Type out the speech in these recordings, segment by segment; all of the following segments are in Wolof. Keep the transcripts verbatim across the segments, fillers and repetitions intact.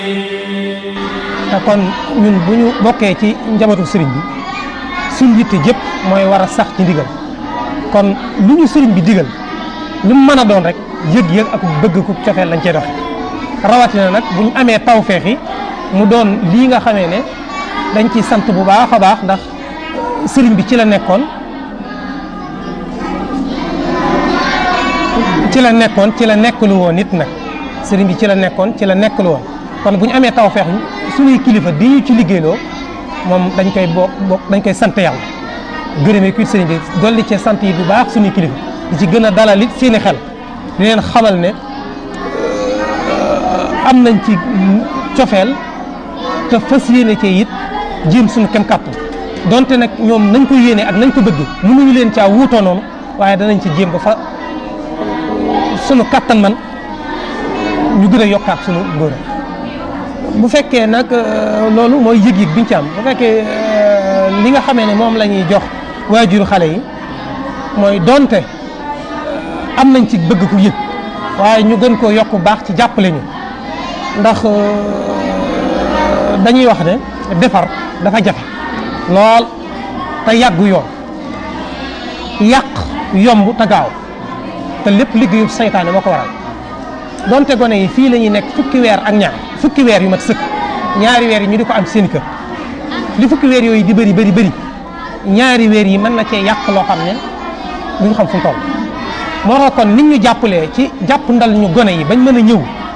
kon ñun bu ñu bokkee ci njabootu sëriñ bi suñ yitte jëpp mooy war a sax ci ndigal kon lu ñu sëriñ bi digal lu mu mën a doon rek yëg-yëg ak bëgg ku cofeel lañ cey doxe rawatina nag bu ñu amee tawfeex yi mu doon lii nga xamee ne dañ ci sant bu baax a baax ndax sëriñ bi ci la nekkoon ci la nekkoon ci la nekkalu woon nit nag sëriñ bi ci la nekkoon ci la nekkalu woon kon bu ñu amee tawfeex suñuy kilifa di ñu ci liggéeyloo moom dañ koy bokk bokk dañ koy sant yàlla gërëmee kuy sëriñ bi dolli ci sant yi bu baax suñuy kilifa di ci gën a dalal it seeni xel di leen xamal ne am nañ ci cofeel te fas yéene cee it jéem suñu kem kàttan donte nag ñoom nañ ko yéene ak nañ ko bëgg mënuñu leen caa wuutoo noonu waaye danañ ci jéem ba fa suñu kàttan man ñu gën a yokkaat suñu ngóora bu fekkee nag loolu mooy yëg-yëg biñ ci am bu fekkee li nga xamee ne moom la ñuy jox waajuru xale yi mooy donte am nañ ci bëgg ku yëg waaye ñu gën koo yokk baax ci jàppale ñu ndax dañuy wax ne defar dafa jafe lool te yàggu yoon yàq yomb te gaaw te lépp liggéeyu saytaane moo ko waral donte gone yi fii la ñuy nekk fukki weer ak ñaar fukki weer yu mat sëkk ñaari weer yi ñu di ko am seen kër li fukki weer yooyu di bëri bëri bëri ñaari weer yi mën na cee yàq loo xam ne duñu xam fu mu toll moo tax kon nit ñu jàppalee ci jàpp ndal ñu gone yi bañ mën a ñëw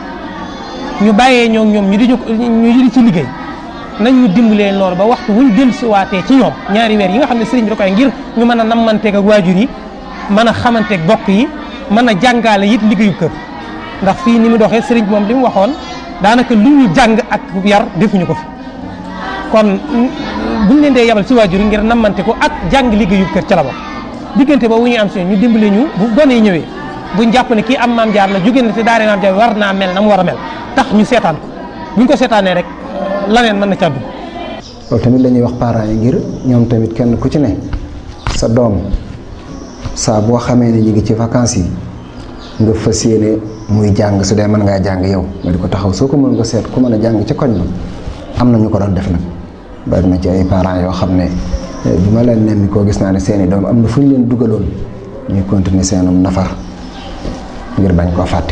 ñu bàyyee ñoo ñoom ñu di ñu di ci liggéey nañ ñu dimbalee loolu ba waxtu wuñ dellusiwaatee ci ñoom ñaari weer yi nga xam ne sëriñ bi da koy ngir ñu mën a nammanteeg ak waajur yi mën a xamanteeg bokk yi mën a jàngaale it liggéeyu kër ndax fii ni mu doxee sëriñ bi moom li mu waxoon daanaka lu ñu jàng ak yar defuñu ko fi kon buñ leen dee yabal ci waajur yi ngir nammante ko ak jàng liggéeyu kër ca la bokk diggante boobu ñuy am si ñu dimbale ñu bu gone yi ñëwee buñ jàpp ne kii am maam jaar la jóge na te daare maam jaar war naa mel na mu war a mel tax ñu seetaan ko buñ ko seetaanee rek laneen mën na ca dugg. loolu tamit la ñuy wax parents yi ngir ñoom tamit kenn ku ci ne sa doom saa boo xamee ne ñu ngi ci vacances yi nga fas yéene muy jàng su dee mën ngaa jàng yow nga di ko taxaw soo ko mën nga seet ku mën a jàng ci koñ ba am na ñu ko doon def nag bari na ci ay parents yoo xam ne bi ma leen nemmi koo gis naa ne seeni doom am na fu ñu leen dugaloon ñuy continuer seenum nafar ngir bañ koo fàtte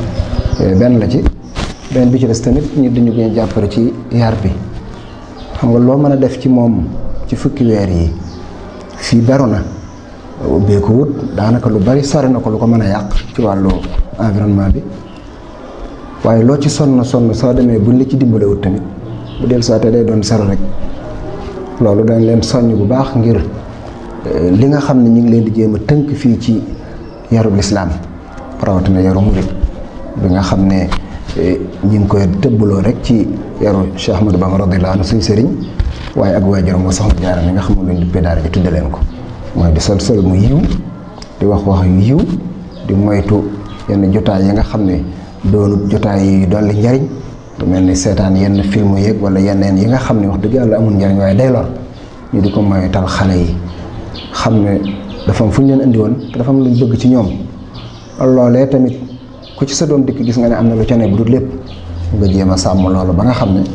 benn la ci benn bi ci des tamit ñu dañu gën a jàppale ci yar bi xam nga loo mën a def ci moom ci fukki weer yi fii beru na ubbee ko wut daanaka lu bari sori na ko lu ko mën a yàq ci wàllu environnement bi waaye loo ci sonn sonn soo demee buñ la ci dimbale wut tamit bu del soité day doon sero rek loolu dañ leen soññ bu baax ngir li nga xam ne ñu ngi leen di jéem a tënk fii ci yarub lislaam rawatina yaru murid bi nga xam ne ñu ngi koy tëbbaloo rek ci yaru Cheikh Ahmadou Bamba radiyallahu anhu suñ sëriñ waaye ak waajuram moo soxna Jaara mi nga xam ne luñ duppee daara ji tudde leen ko mooy di sol sol mu yiw di wax wax yu yiw di moytu yenn jotaay yi nga xam ne doonut jotaay yi dolli njariñ lu mel ni seetaan yenn film yeeg wala yeneen yi nga xam ne wax dëgg yàlla amul njariñ waaye day lor ñu di ko moytal xale yi xam ne dafa am fu ñu leen indi woon te dafa am luñ bëgg ci ñoom loolee tamit ku ci sa doom dikk gis nga ne am na lu ca ne bu dul lépp nga jéem a sàmm loolu ba nga xam ne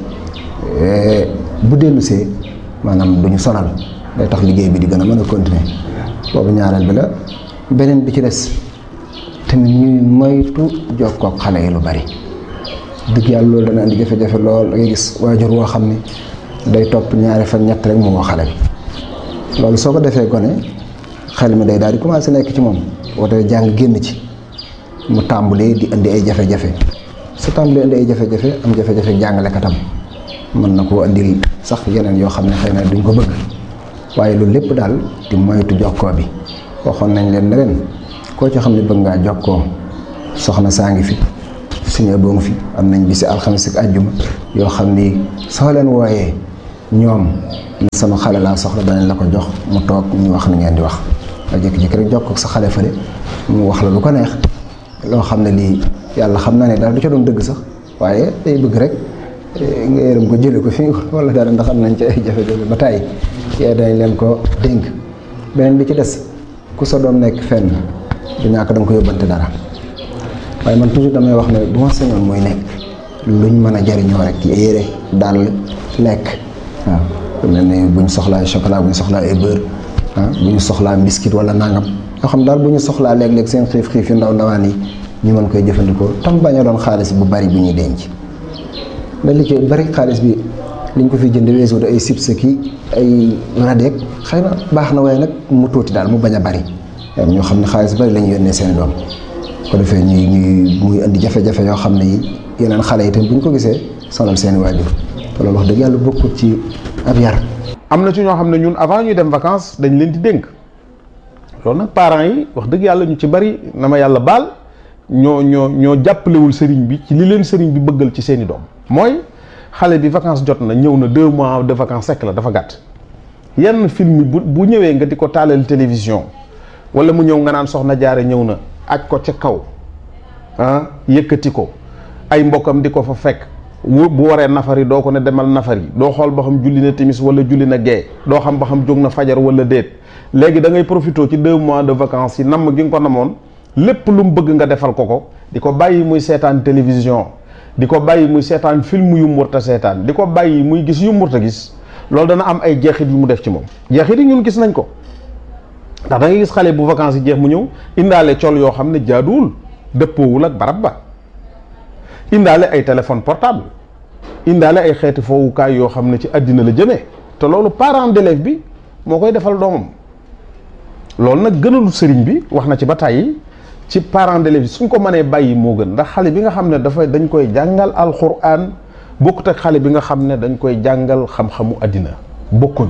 bu dellusee maanaam duñu sonal day tax liggéey bi di gën a mën a continuer boobu ñaareel bi la beneen bi ci des tamit ñuy moytu jokkoo ak xale yi lu bari dëgg yàlla loolu dana indi jafe-jafe lool da ngay gis waajur woo xam ne day topp ñaari fan ñett rek mu woo xale bi loolu soo ko defee gone xel mi day daal di commencé nekk ci moom woote jàng génn ci mu tàmbalee di indi ay jafe-jafe su tàmbalee indi ay jafe-jafe am jafe-jafe jàngalekatam mën na koo indil sax yeneen yoo xam ne xëy na duñ ko bëgg waaye loolu lépp daal di moytu jokkoo bi waxoon nañ leen ne leen koo ci xam ne bëgg ngaa jokkoo soxna saa ngi fi suñu boo ngi fi am nañ bisi alxames ak àjjuma yoo xam ni soo leen wooyee ñoom sama xale laa soxla danañ la ko jox mu toog ñu wax ni ngeen di wax nga jékki-jékki rek jokkoo ak sa xale fële mu wax la lu ko neex loo xam ne lii yàlla xam na ne daal du ca doon dëgg sax waaye day bëgg rek nga yërëm ko jële ko fii wala dara ndax am nañ ci ay jafe-jafe ba tàyyi yee dañ leen ko dénk beneen bi ci des ku sa doom nekk fenn du ñàkk da nga ko yóbbante dara waaye man toujours damay wax ne bu ma sañoon mooy nekk luñ mën a jariñoo rek yére dàll lekk waaw mel ne bu ñu soxlaa chocolat bu ñu soxlaa ay beurre ah bu ñu soxlaa biscuit wala nangam yoo xam daal bu ñu soxlaa léeg-léeg seen xiif xiif yu ndaw ndawaan yi ñu mën koy jëfandikoo tam bañ a doon xaalis bu bari bu ñuy denc da li ci bari xaalis bi liñ ko fi jënd weesu ay chips ki ay radeek xëy na baax na waaye nag mu tuuti daal mu bañ a bari ñoo xam ne xaalis bari la ñu yónnee seen doom ko defee ñuy ñuy muy indi jafe-jafe yoo xam ne yi yeneen xale yi tam bu ñu ko gisee sonal seen i waajur te loolu wax dëgg yàlla bokkut ci ab yar. am na ci ñoo xam ne ñun avant ñuy dem vacances dañ leen di dénk loolu nag parents yi wax dëgg yàlla ñu ci bari na ma yàlla baal ñoo ñoo ñoo jàppalewul sëriñ bi ci li leen sëriñ bi bëggal ci seen i doom mooy xale bi vacances jot na ñëw na deux mois de vacances sekk la dafa gàtt yenn film bu bu ñëwee nga di ko taalal télévision wala mu ñëw nga naan soxna jaare ñëw na aj ko ca kaw ah yëkkati ko ay mbokkam di ko fa fekk bu waree nafari doo ko ne demal nafari doo xool ba xam julli na timis wala julli na gee doo xam ba xam jóg na fajar wala déet léegi da ngay profité ci deux mois de vacances yi namm gi nga ko namoon lépp lu mu bëgg nga defal ko ko di ko bàyyi muy seetaan télévision di ko bàyyi muy seetaan film yu mu warta seetaan di ko bàyyi muy gis yu mu warta gis loolu dana am ay jeexit yu mu def ci moom jeexit yi ñun gis nañ ko ndax da ngay gis xale bu vacances yi jeex mu ñëw indaale col yoo xam ne jaaduwul dëppoowul ak barab ba indaale ay téléphone portable indaale ay xeeti foowukaay yoo xam ne ci àddina la jëmee te loolu parent d'élève bi moo koy defal doomam loolu nag gënalu sëriñ bi wax na ci ba tàyyi ci parent d'élève bi suñ ko mënee bàyyi moo gën ndax xale bi nga xam ne dafa dañ koy jàngal alxuraan bokkut ak xale bi nga xam ne dañ koy jàngal xam-xamu àddina bokkuñ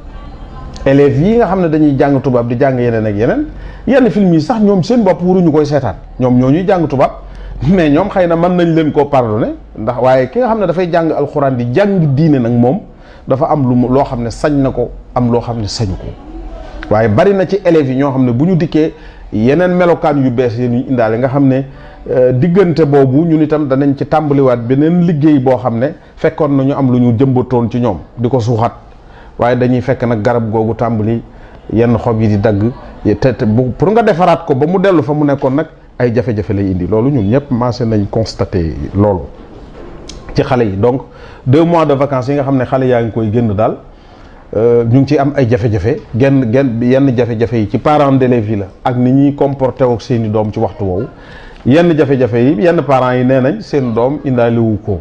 élèves yi nga xam ne dañuy jàng tubaab di jàng yeneen ak yeneen yenn film yi sax ñoom seen bopp waruñu koy seetaan ñoom ñoo ñuy jàng tubaab mais ñoom xëy na mën nañ leen koo pardonné ndax waaye ki nga xam ne dafay jàng alxuraan di jàng diine nag moom dafa am lu mu loo xam ne sañ na ko am loo xam ne sañu ko waaye bari na ci élèves yi ñoo xam ne bu ñu dikkee yeneen melokaan yu bees yi ñu indaale nga xam ne diggante boobu ñun itam danañ ci tàmbaliwaat beneen liggéey boo xam ne fekkoon na ñu am lu ñu jëmbatoon ci ñoom di ko suuxat waaye dañuy fekk nag garab googu tàmbali yenn xob yi di dagg te te pour nga defaraat ko ba mu dellu fa mu nekkoon nag ay jafe-jafe lay indi loolu ñun ñëpp commencé nañ constaté loolu ci xale yi donc deux mois de vacances yi nga xam ne xale yaa ngi koy génn daal ñu ngi ciy am ay jafe-jafe genn genn yenn jafe-jafe yi ci parents d'élèves yi la ak ni ñuy comporté ak seeni doom ci waxtu woowu yenn jafe-jafe yi yenn parents yi nee nañ seen doom indaalewu ko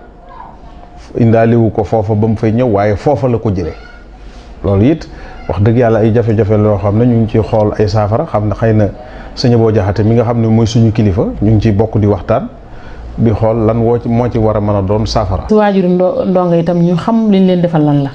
indaalewu ko foofa ba mu fay ñëw waaye foofa la ko jëlee loolu it wax dëgg yàlla ay jafe-jafe loo xam ne ñu ngi ciy xool ay saafara xam ne xëy na sëñ boo jaxate mi nga xam ne mooy suñu kilifa ñu ngi ciy bokk di waxtaan di xool lan woo ci moo ci war a mën a doon saafara. su waajuru ndongo itam ñu xam liñ leen defal lan la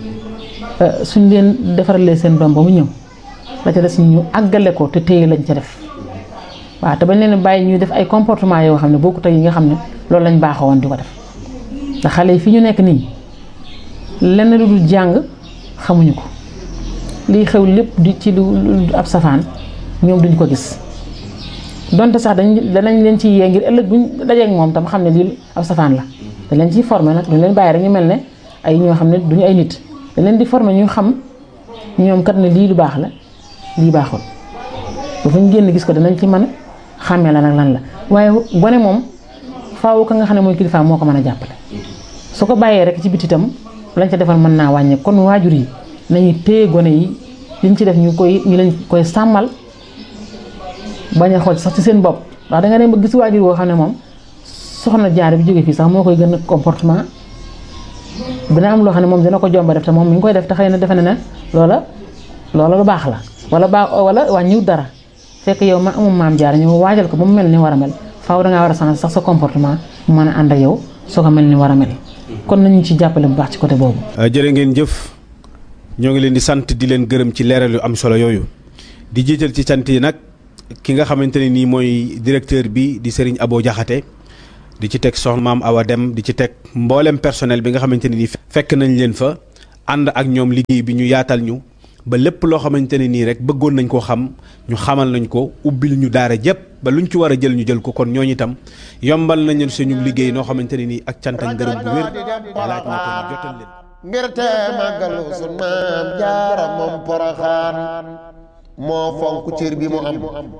suñ leen defaralee seen doom ba mu ñëw la ca des ñu àggale ko te téye lañ ca def waaw te bañ leen bàyyi ñuy def ay comportement yoo xam ne bokkut ak yi nga xam ne loolu lañ baaxoo woon di ko def ndax xale yi fi ñu nekk nii lenn lu dul jàng xamuñu ko liy xew lépp di ci lu ab safaan ñoom duñ ko gis donte sax dañ danañ leen ci yee ngir ëllëg buñ dajeek moom tam xam ne lii ab safaan la dañ leen ciy formé nag duñ leen bàyyi rek ñu mel ne ay ñoo xam ne duñu ay nit dañ leen di formé ñu xam ñoom kat ne lii lu baax la lii baaxul ba fu ñu génn gis ko danañ ci mën a xàmmee la nag lan la waaye gone moom faaw ka nga xam ne mooy kilifa moo ko mën a jàppale su ko bàyyee rek ci biti itam lañ ca defal mën naa wàññe kon waajur yi nañu téye gone yi liñ ci def ñu koy ñu leen koy sàmmal bañ a xool sax ci seen bopp ndax da nga dem ba gis waajur woo xam ne moom soxna jaar bi jóge fii sax moo koy gën a comportement dina am loo xam ne moom dina ko jomba def te moom mi ngi koy def te xëy na defe na ne loola loola lu baax la wala baax wala wàññiwut dara fekk yow ma amum maam jaar ñu waajal ko ba mu mel ni war a mel faaw dangaa war a changer sax sa comportement mu mën a ànd ak yow soo ko mel ni war a mel kon nañu ci jàppale bu baax ci côté boobu. jërë ngeen jëf ñoo ngi leen di sant di leen gërëm ci leeral yu am solo yooyu di jiital ci sant yi nag ki nga xamante ne nii mooy directeur bi di Serigne Abo Diakhaté di ci teg soxna maam Awa Dem di ci teg mboolem personnel bi nga xamante ne nii fekk nañ leen fa ànd ak ñoom liggéey bi ñu yaatal ñu ba lépp loo xamante ne nii rek bëggoon nañ koo xam ñu xamal nañ ko ubbil ñu daara jëpp ba luñ ci war a jël ñu jël ko kon ñooñu itam yombal nañ leen suñu liggéey noo xamante ne nii ak cant ak ngërëm bu wér laaj na ko ñu jotal leen. ngir te màggalu sun maam jaara moom Poroxaan moo fonk cër bi mu am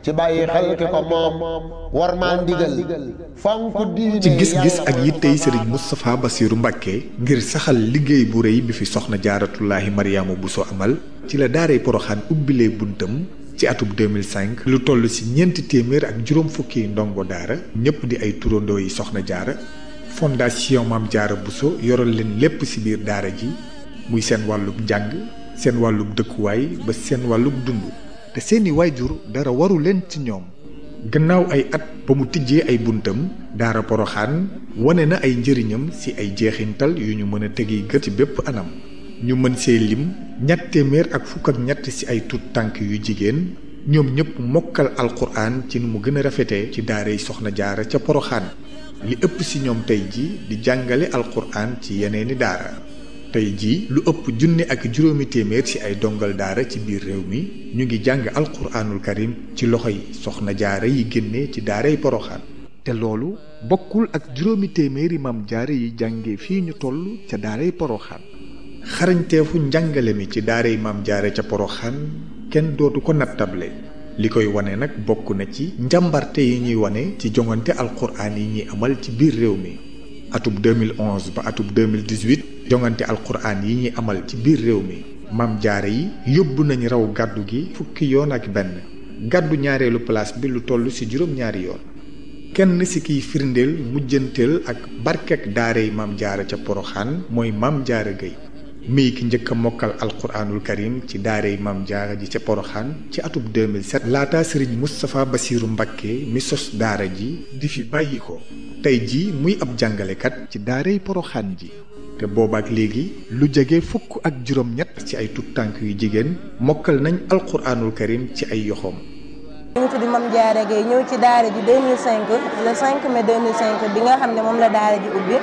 ci bàyyi xel ki ko moom war maa ndigal fonk diine ci gis-gis ak yittey sëriñ Moustapha Bassirou Mbacké ngir saxal liggéey bu rëy bi fi soxna jaaratullaahi Mariama Bousso amal ci la daaray Poroxaan ubbilee buntam ci atub deux mille cinq lu toll ci ñeenti téeméer ak juróom fukki ndongo daara ñëpp di ay turandoo yi soxna jaara fondation Maam Jaara Bousso yoral leen lépp ci biir daara ji muy seen wàllub njàng seen wàllub dëkkuwaay ba seen wàllub dund te seeni waajur dara waru leen ci ñoom. gannaaw ay at ba mu tijjee ay buntam daara Poroxaan wane na ay njëriñam ci ay jeexintal yu ñu mën a tegi gët ci bépp anam ñu mën see lim ñett téeméer ak fukk ak ñett ci ay tut tànk yu jigéen ñoom ñëpp mokkal alxuraan ci nu mu gën a rafetee ci daaray soxna jaara ca Poroxaan li ëpp ci ñoom tey ji di jàngale alxuraan ci yeneeni daara tey jii lu ëpp junni ak juróomi téeméer ci ay dongal daara ci biir réew mi ñu ngi jàng alquraanul karim ci loxoy soxna jaara yi génnee ci daaray Poroxaan te loolu bokkul ak juróomi téeméeri maam jaara yi jànge fii ñu toll ca daaray Poroxaan xarañteefu njàngale mi ci daaray maam jaara ca Poroxaan kenn dootu ko nattable li koy wane nag bokk na ci njàmbarte yi ñuy wane ci jongante alquraan yi ñuy amal ci biir réew mi atub deux mille onze ba atub deux mille dix-huit jongante alquraan yi ñuy amal ci biir réew mi maam jaara yi yóbbu nañ raw gàddu gi fukki yoon ak benn gàddu ñaareelu place bi lu toll ci juróom-ñaari yoon kenn ci kiy firndeel mujjanteel ak barkek daaray maam jaara ca Poroxaan mooy maam jaara Gueye mii ki njëkk a mokkal alquraanul karim ci daaray maam jaara ji ca Poroxaan ci atub deux mille sept laata sëriñ Moustapha Bassirou Mbacké mi sos daara ji di fi bàyyi ko tey ji muy ab jàngalekat ci daaray Poroxaan ji te boobaak léegi lu jege fukk ak juróom-ñett ci ay tut tànk yu jigéen mokkal nañ alquraanul karim ci ay yoxoom. ñu ngi tudd Mame Diarra Gueye ñëw ci daara ji deux mille cinq le cinq mai deux mille cinq bi nga xam ne moom la daara ji ubbi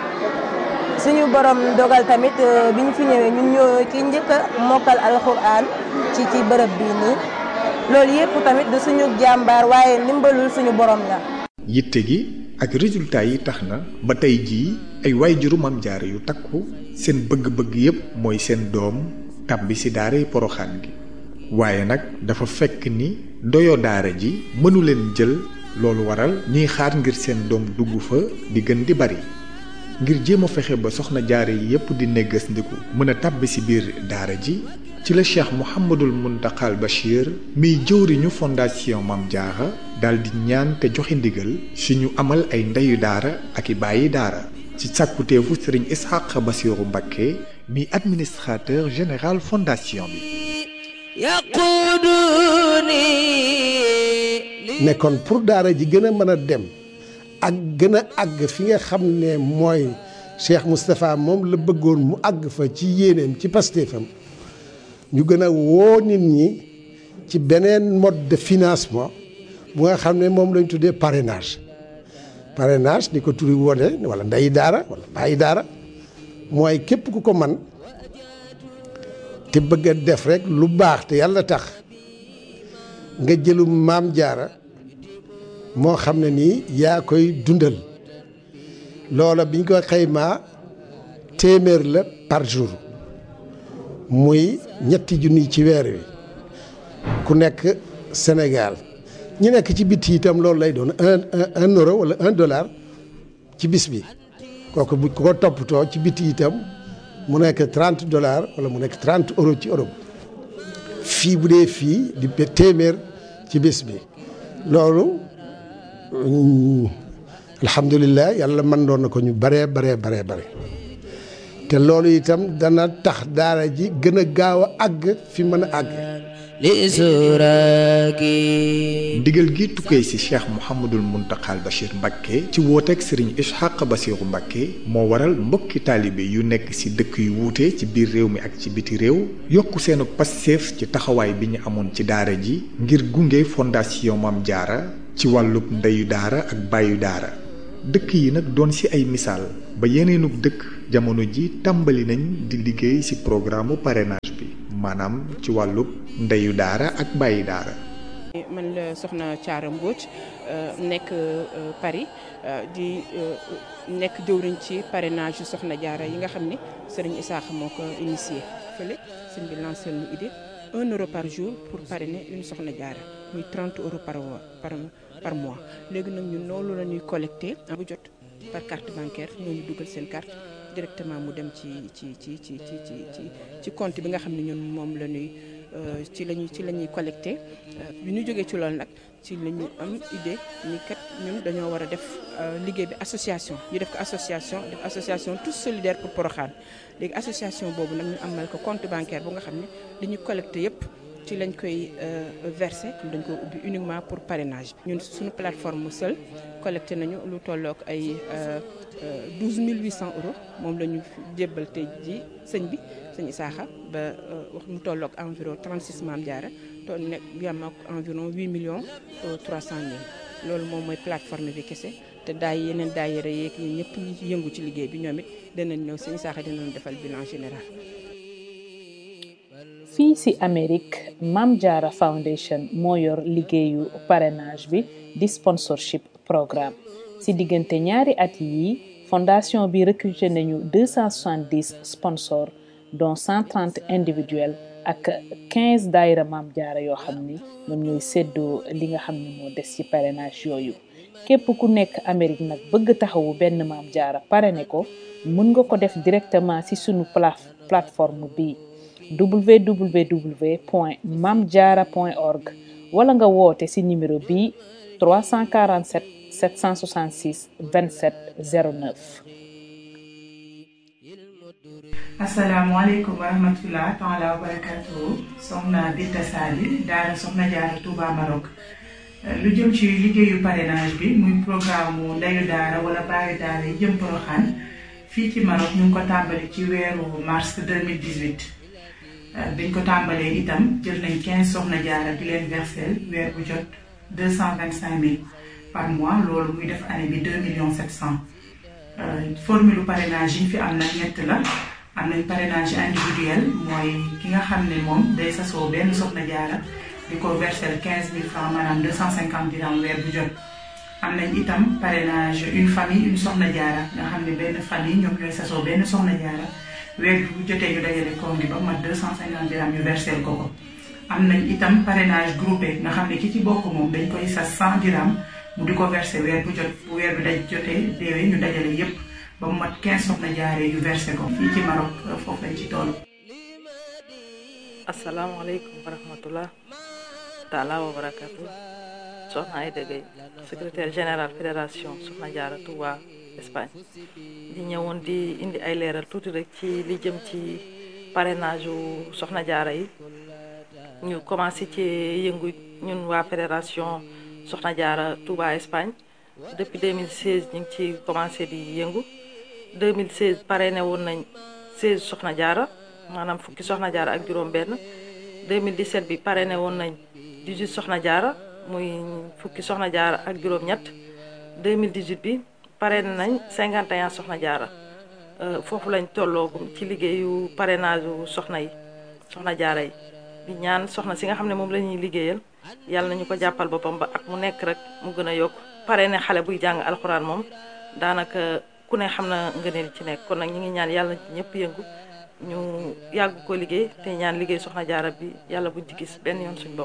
suñu borom dogal tamit bi ñu fi ñëwee ñun ñoo ki njëkk a mokkal alquraan ci ci bërëb bii nii loolu yëpp tamit du suñu jàmbaar waaye ndimbalul suñu borom la. yitte gi ak résultat yi tax na ba tey jii ay waajuru Maam Jaara yu takku seen bëgg-bëgg yépp mooy seen doom tàbbi ci daaray Poroxaan gi waaye nag dafa fekk ni ndoyo daara ji mënu leen jël loolu waral ñuy xaar ngir seen doom dugg fa di gën di bari ngir jéem a fexe ba soxna jaara yi yépp di néggas ndiku mën a tàbbi ci biir daara ji ci la Cheikh Mouhamadul Muntaxal Bachir miy jëwriñu fondation Maam Jaara daldi ñaan te joxe ndigal si ñu amal ay ndeyu daara ak i bàyyi daara ci sàkkuteefu sëriñ Ishaq Bassirou Mbacké mi administrateur général fondation bi ne kon pour daara ji gën a mën a dem ak gën a àgg fi nga xam ne mooy Cheikh Moustapha moom la bëggoon mu àgg fa ci yéeneem ci pastéefam ñu gën a woo nit ñi ci beneen mode de financement bu nga xam ne moom lañ tuddee parrainage parrainage ni ko turi wone wala ndeyi daara wala bàyyi daara mooy képp ku ko man te bëgg a def rek lu baax te yàlla tax nga jëlu Maam Jaara moo xam ne nii yaa koy dundal loola biñ ko xaymaa téeméer la par jour muy ñetti junni ci weer wi ku nekk Sénégal ñi nekk ci biti itam loolu lay doon un un euro wala un dollar ci bis bi kooku bu ko toppatoo ci biti itam mu nekk trente dollars wala mu nekk trente euros ci Europe fii bu dee fii di téeméer ci bis bi loolu alhamdulilah yàlla mën doon na ko ñu baree baree baree bare te loolu itam dana tax daara ji gën a gaaw a àgg fi mën a àgg. ndigal gi tukkee ci Cheikh Mouhamadul Muntaxal Bachir Mbacké ci wooteeg Serigne Ishaq Bassirou Mbacké moo waral mbokki taalibe yu nekk ci dëkk yu wuute ci biir réew mi ak ci biti réew yokku seenu passeef ci taxawaay bi ñu amoon ci daara ji ngir gunge fondation Maam Jaara ci wàllub ndeyu daara ak bàyyu daara dëkk yi nag doon ci ay misaal ba yeneenug dëkk jamono ji tàmbali nañ di liggéey ci programme parrainage bi maanaam ci wàllub ndeyu daara ak bàyyi daara. man la soxna Thiara Mbodj nekk Paris di nekk jëwriñ ci parrainage yu soxna jaara yi nga xam ni Serigne Issakha moo ko initié fële sëñ bi lancé lu idée un euro par jour pour parrainer une Soxna Jaara muy trente euros par par par mois léegi nag ñun noonu la ñuy collecté bu jot par carte bancaire ñooñu dugal seen carte directement mu dem ci ci ci ci ci ci ci compte bi nga xam ne ñun moom la ñuy ci lañuy ci la ñuy collecté bi ñu jógee ci loolu nag ci la ñu am idée ni kat ñun dañoo war a def liggéey bi association ñu def ko association def association tous solidaires pour Porokhane léegi association boobu nag ñu amal ko compte bancaire bu nga xam ne li ñu collecté yépp ci lañ koy verser dañ ko ubbi uniquement pour parrainage ñun suñu plateforme seul collecté nañu lu tollook ay douze mille huit cents euros moom la ñu jébbal tey ji sëñ bi sëñ Isaaxa ba wax mu tollook environ trente-six Maam Jaara to nekk yam ak environ huit millions trois cent mille loolu moom mooy plateforme bi kese te daay yeneen daayira yeeg ñi ñëpp ñi ci yëngu ci liggéey bi ñoom it danañ ñëw sëñ Isaaxa dinañ defal bilan général. fii ci Amérique Maam Jaara Foundation moo yor liggéeyu parrainage bi di sponsorship programme ci diggante ñaari at yi fondation bi recruté nañu deux cent soixante-dix sponsors dont cent trente individuels ak quinze daayira Maam Jaara yoo xam ni ñoom ñooy séddoo li nga xam ne moo des ci parrainage yooyu képp ku nekk Amérique nag bëgg taxawu benn Maam Jaara parrainé ko mën nga ko def directement ci sunu plateforme bi w w w point mamdiara point org wala nga woote ci numéro bi trois cent quarante-sept sept cent soixante-six vingt-sept zéro neuf. asalaamaaleykum wa rahmatulah taala wa barakatuhu soxna Binta Sali daara Soxna Jaara Touba Maroc lu jëm ci liggéeyu parrainage bi muy programme mu ndeyu daara wala baayu daara yi jëm Porokhane fii ci Maroc ñu ngi ko tàmbali ci weeru mars deux mille dix-huit biñ ko tàmbalee itam jël nañ quinze Soxna Jaara di leen versel weer bu jot deux cent vingt-cinq mille par mois loolu muy def année bi deux millions sept cent formule parrainage yi fi am na ñett la am nañ parrainage individuel mooy ki nga xam ne moom day sasoo benn Soxna Jaara di ko versel quinze mille francs maanaam deux cent cinquante dirham weer bu jot am nañ itam parrainage une famille une Soxna Jaara nga xam ne benn famille ñoom ñooy sasoo benn Soxna Jaara weer bu jotee ñu dajale koom gi ba mat deux cent cinquante dirham ñu versel ko ko am nañ itam parrainage groupé nga xam ne ki ci bokk moom dañ koy sas cent dirham mu di ko versé weer bu jot bu weer bi daj jotee deewee ñu dajale yépp ba mu mat quinze Soxna Jaara yu versé ko fii ci Maroc foofu lañ ci toll. asalaamaaleykum wa rahmatullah taala wa barakatu soxna Aïda Gueye secrétaire général fédération Soxna Jaara Touba Espagne di ñëwoon di indi ay leeral tuuti rek ci li jëm ci parrainage u Soxna Jaara yi ñu commencé ci yëngu ñun waa fédération Soxna Jaara Touba Espagne depuis deux mille seize ñu ngi ci commencé di yëngu deux mille seize parrainé woon nañ seize Soxna Jaara maanaam fukki Soxna Jaara ak juróom benn deux mille dix-sept bi parrainé woon nañ dix-huit Soxna Jaara muy fukki Soxna Jaara ak juróom ñett deux mille dix-huit bi parrainé nañ cinquante et un Soxna Jaara foofu lañ tolloogum ci liggéeyu parrainage u soxna yi Soxna Jaara yi di ñaan soxna si nga xam ne moom la ñuy liggéeyal yàlla nañu ko jàppal boppam ba ak mu nekk rek mu gën a yokk parrainé xale buy jàng alxuraan moom daanaka ku ne xam na ngëneel ci nekk kon nag ñu ngi ñaan yàlla ci ñëpp yëngu ñu yàgg ko liggéey te ñaan liggéey Soxna Jaara bi yàlla buñ ci gis benn yoon suñ bopp.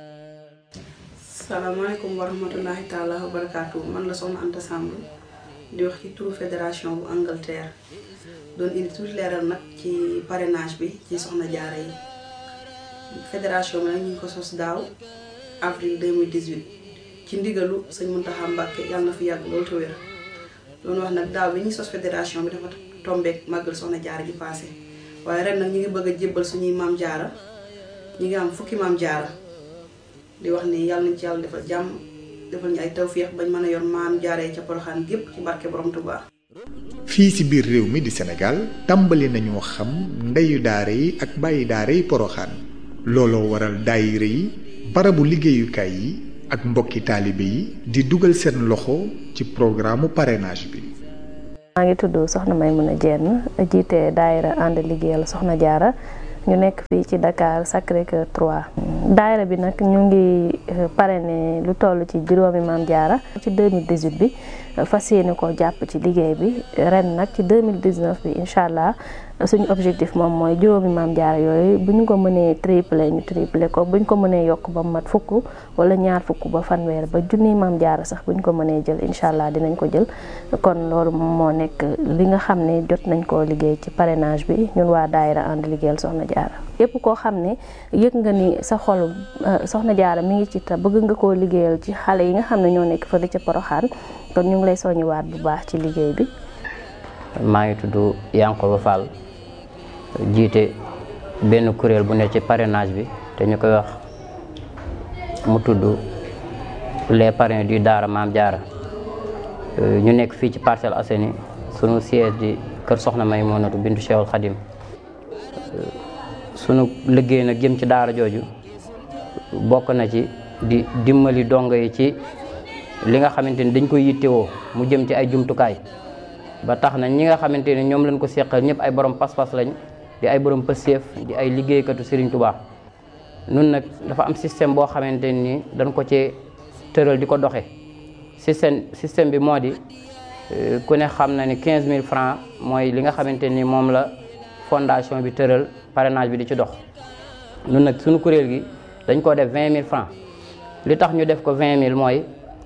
salaamaaleykum wa rahmatullahi taala wa barakaatu man la soxna Anta Samb di wax ci turu fédération bu Angleterre doon indi tuuti leeral nag ci parrainage bi ci Soxna Jaara yi fédération bi nag ñu ngi ko sos daaw avril deux mille dix-huit ci ndigalu sëñ Muntaxa Mbàkke yàlla na fi yàgg loolu te wér doon wax nag daaw bi ñuy sos fédération bi dafa tombeek màggal Soxna Jaara ji passé waaye ren nag ñu ngi bëgg a jébbal suñuy Maam Jaara ñu ngi am fukki Maam Jaara di wax ni yàlla nañ ci yàlla defal jàmm defal ñu ay tawféex bañ mën a yor Maam Jaara yi ca Porokhane gépp ci barke Borom Tuubaa. fii ci biir réew mi di Sénégal tàmbali nañoo xam ndeyu daara yi ak bàyyi daara yi Porokhane looloo waral daayira yi barabu liggéeyukaay yi ak mbokki taalibe yi di dugal seen loxo ci programme parrainage bi. maa ngi tudd Soxna Maymuna Jenn jiite daayira ànd liggéeyal Soxna Jaara ñu nekk fii ci Dakar Sacré-Cœur trois. daayira bi nag ñu ngi parrainé lu toll ci juróomi Maam Jaara ci deux mille dix-huit bi fas yéene koo jàpp ci liggéey bi ren nag ci deux mille dix-neuf bi incha allah suñu objectif moom mooy juróomi maam jaara yooyu bu ñu ko mënee triplé ñu triplé ko bu ñu ko mënee yokk ba mat fukk wala ñaar fukk ba fanweer ba junniy maam jaara sax bu ñu ko mënee jël incha allah dinañ ko jël kon loolu moo nekk li nga xam ne jot nañ koo liggéey ci parrainage bi ñun waa daayira ànd liggéeyal soxna jaara yépp koo xam ne yëg nga ni sa xolu soxna jaara mi ngi ci te bëgg nga koo liggéeyal ci xale yi nga xam ne ñoo nekk fële ca Poroxaan kon ñu ngi lay soññiwaat bu baax ci liggéey bi. maa ngi tudd Yankoba Fall jiite benn kuréel bu ne ci parrainage bi te ñu koy wax mu tudd les parrains du daara Maam Jaara ñu nekk fii ci Parcelles Assainies sunu siège di kër Soxna Maymunatu bintu Cheikhul Khadim sunu liggéey nag jëm ci daara jooju bokk na ci di dimbali dongo yi ci li nga xamante ni dañ koy yittewoo mu jëm ci ay jumtukaay ba tax na ñi nga xamante ni ñoom lañ ko seqal ñëpp ay borom pas-pas lañ di ay borom pëseef di ay liggéeykatu Serigne Touba nun nag dafa am système boo xamante ni dañ ko ci tëral di ko doxe système système bi moo di ku ne xam na ni quinze mille francs mooy li nga xamante ni moom la fondation bi tëral parrainage bi di ci dox nun nag suñu kuréel gi dañ koo def vingt mille francs li tax ñu def ko vingt mille mooy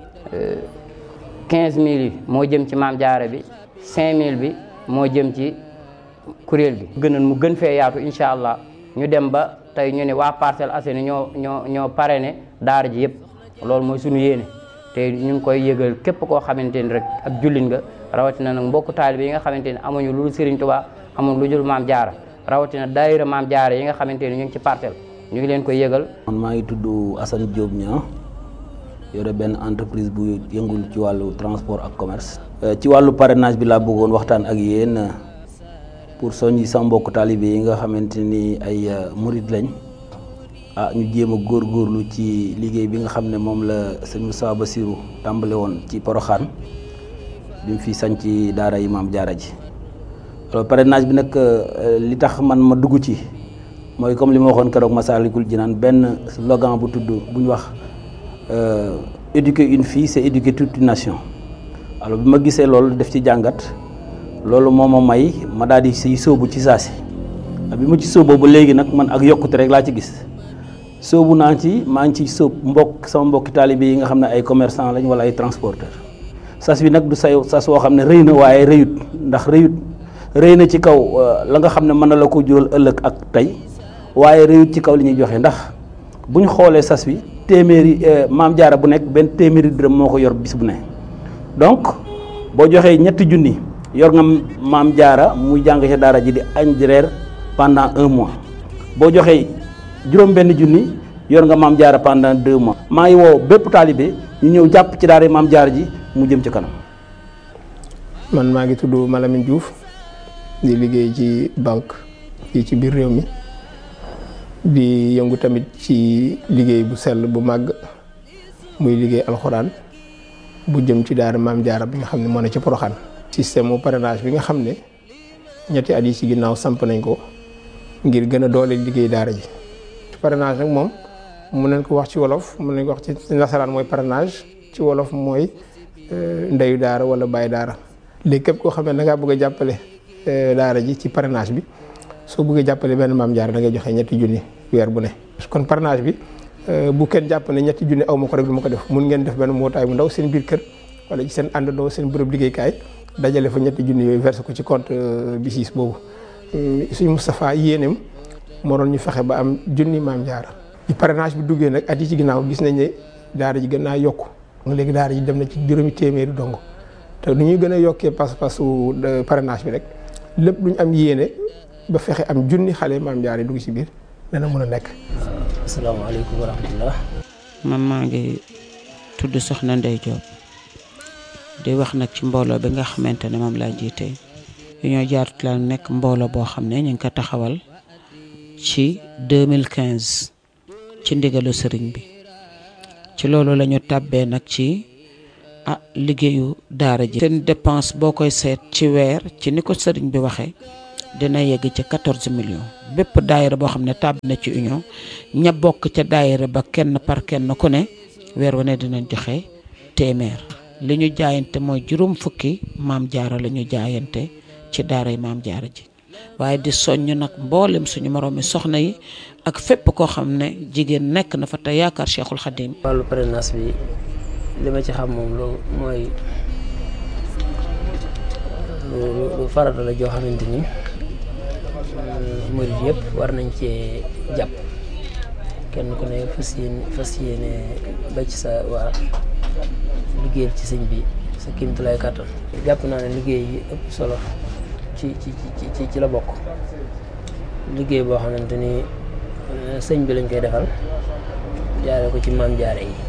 quinze mille yi moo jëm ci maam jaara bi cinq mille bi moo jëm ci kuréel gi gënoon mu gën fee yaatu incha allah ñu dem ba tey ñu ne waa Parcelles Assainies ñoo ñoo ñoo parrainé daara ji yëpp loolu mooy suñu yéene te ñu ngi koy yëgal képp koo xamante ni rek ak jullit nga rawatina nag mbokku taalibe yi nga xamante ni amuñu lu dul Serigne Touba amuñu lu dul maam jaara rawatina daayira maam jaara yi nga xamante ni ñu ngi ci parcelle ñu ngi leen koy yëgal. man maa ngi tudd Assane Diop Niang yore benn entreprise bu yëngul ci wàllu transport ak commerce. ci wàllu parrainage bi laa bëggoon waxtaan ak yéen pour soññi sa mbokk taalibe yi nga xamante ni ay murid lañ ah ñu jéem a góorgóorlu ci liggéey bi nga xam ne moom la sëñ Moussa Bassirou tàmbale woon ci Poroxaan bi mu fi sañ ci daara yi maam jaara ji. alors parrainage bi nag li tax man ma dugg ci mooy comme li ma waxoon keroog Massalikul Jinaan benn slogan bu tudd bu ñu wax éduquer une fille c'est éduquer toute une nation. alors bi ma gisee loolu def ci jàngat loolu moo ma may ma daal di siy sóobu ci saa si bi ma ci sóoboo ba léegi nag man ak yokkute rek laa ci gis sóobu naa ci maa ngi ci sóob mbokk sama mbokki taalibe yi nga xam ne ay commerçant lañ wala ay transporteur sas bi nag du say sas woo xam ne rëy na waaye rëyut ndax rëyut rëy na ci kaw la nga xam ne mën na la ko jural ëllëg ak tey waaye rëyut ci kaw li ñuy joxe ndax bu ñu xoolee sas bi téeméeri maam jaara bu nekk benn téeméeri dërëm moo ko yor bis bu ne donc boo joxee ñetti junni yor nga maam jaara muy jàng ci daara ji di añ di reer pendant un mois boo joxee juróom benn junni yor nga maam jaara pendant deux mois maa ngi woo bépp taalibe ñu ñëw jàpp ci daara maam jaara ji mu jëm ci kanam. man maa ngi tudd Malamine Diouf di liggéey ci banque fii ci biir réew mi di yëngu tamit ci liggéey bu sell bu màgg muy liggéey alxuraan bu jëm ci daara maam jaara bi nga xam ne moo ne ci Poroxaan. système mu parrainage bi nga xam ne ñetti at yi ci ginnaaw samp nañ ko ngir gën a doole liggéey daara ji. parrainage nag moom mun nañ ko wax ci wolof mun nañ ko wax ci nasaraan mooy parrainage ci wolof mooy ndeyu daara wala bàyyi daara. léegi képp koo xam ne da ngaa bëgg a jàppale daara ji ci parrainage bi soo bëggee jàppale benn maam jaara da ngay joxe ñetti junni weer bu ne. kon parrainage bi bu kenn jàpp ne ñetti junni aw ma ko rek du ma ko def mun ngeen def benn mbootaay bu ndaw seen biir kër wala ci seen àndandoo seen bërëb liggéeykaay dajale fa ñetti junni yooyu versé ko ci compte BICIS boobu. suñu Moustapha yéeneem moo doon ñu fexe ba am junni maam jaara. ci parrainage bi duggee nag at yi ci ginnaaw gis nañ ne daara ji gën naa yokku léegi daara ji dem na ci juróomi téeméeri dong te nu ñuy gën a yokkee pas-pasu parrainage bi rek lépp lu ñu am yéene ba fexe am junni xale maam jaara yi dugg ci biir dana mën a nekk. asalaamaaleykum wa rahmatullah. man maa ngi tudd Soxna Ndey Diop di wax nag ci mbooloo bi nga xamante ne moom laa jiite Union Jaaratu la nekk mbooloo boo xam ne ñu ngi ko taxawal ci deux mille quinze ci ndigalu sëriñ bi ci loolu la ñu tàbbee nag ci ah liggéeyu daara ji. seen dépense boo koy seet ci weer ci ni ko sëriñ bi waxee dina yegg ci quatorze millions bépp daayira boo xam ne tàbb na ci union ña bokk ca daayira ba kenn par kenn ku ne weer wu ne dinañ joxe téeméer li ñu jaayante mooy juróom fukki maam jaara la ñu jaayante ci daaray maam jaara ji waaye di soññ nag mboolem suñu moroomi soxna yi ak fépp koo xam ne jigéen nekk na fa te yaakaar Cheikhul Khadim. wàllu parrainage bi li ma ci xam moom lu mooy lu farata la joo xamante ni murid yëpp war nañ cee jàpp kenn ku ne fas yéene fas yéene ba ci sa waa liggéeyal ci sëñ bi sa kéemtulaay kàttan. jàpp naa ne liggéey yi ëpp solo ci ci ci ci la bokk liggéey boo xamante ni sëñ bi lañ koy defal jaare ko ci maam jaare yi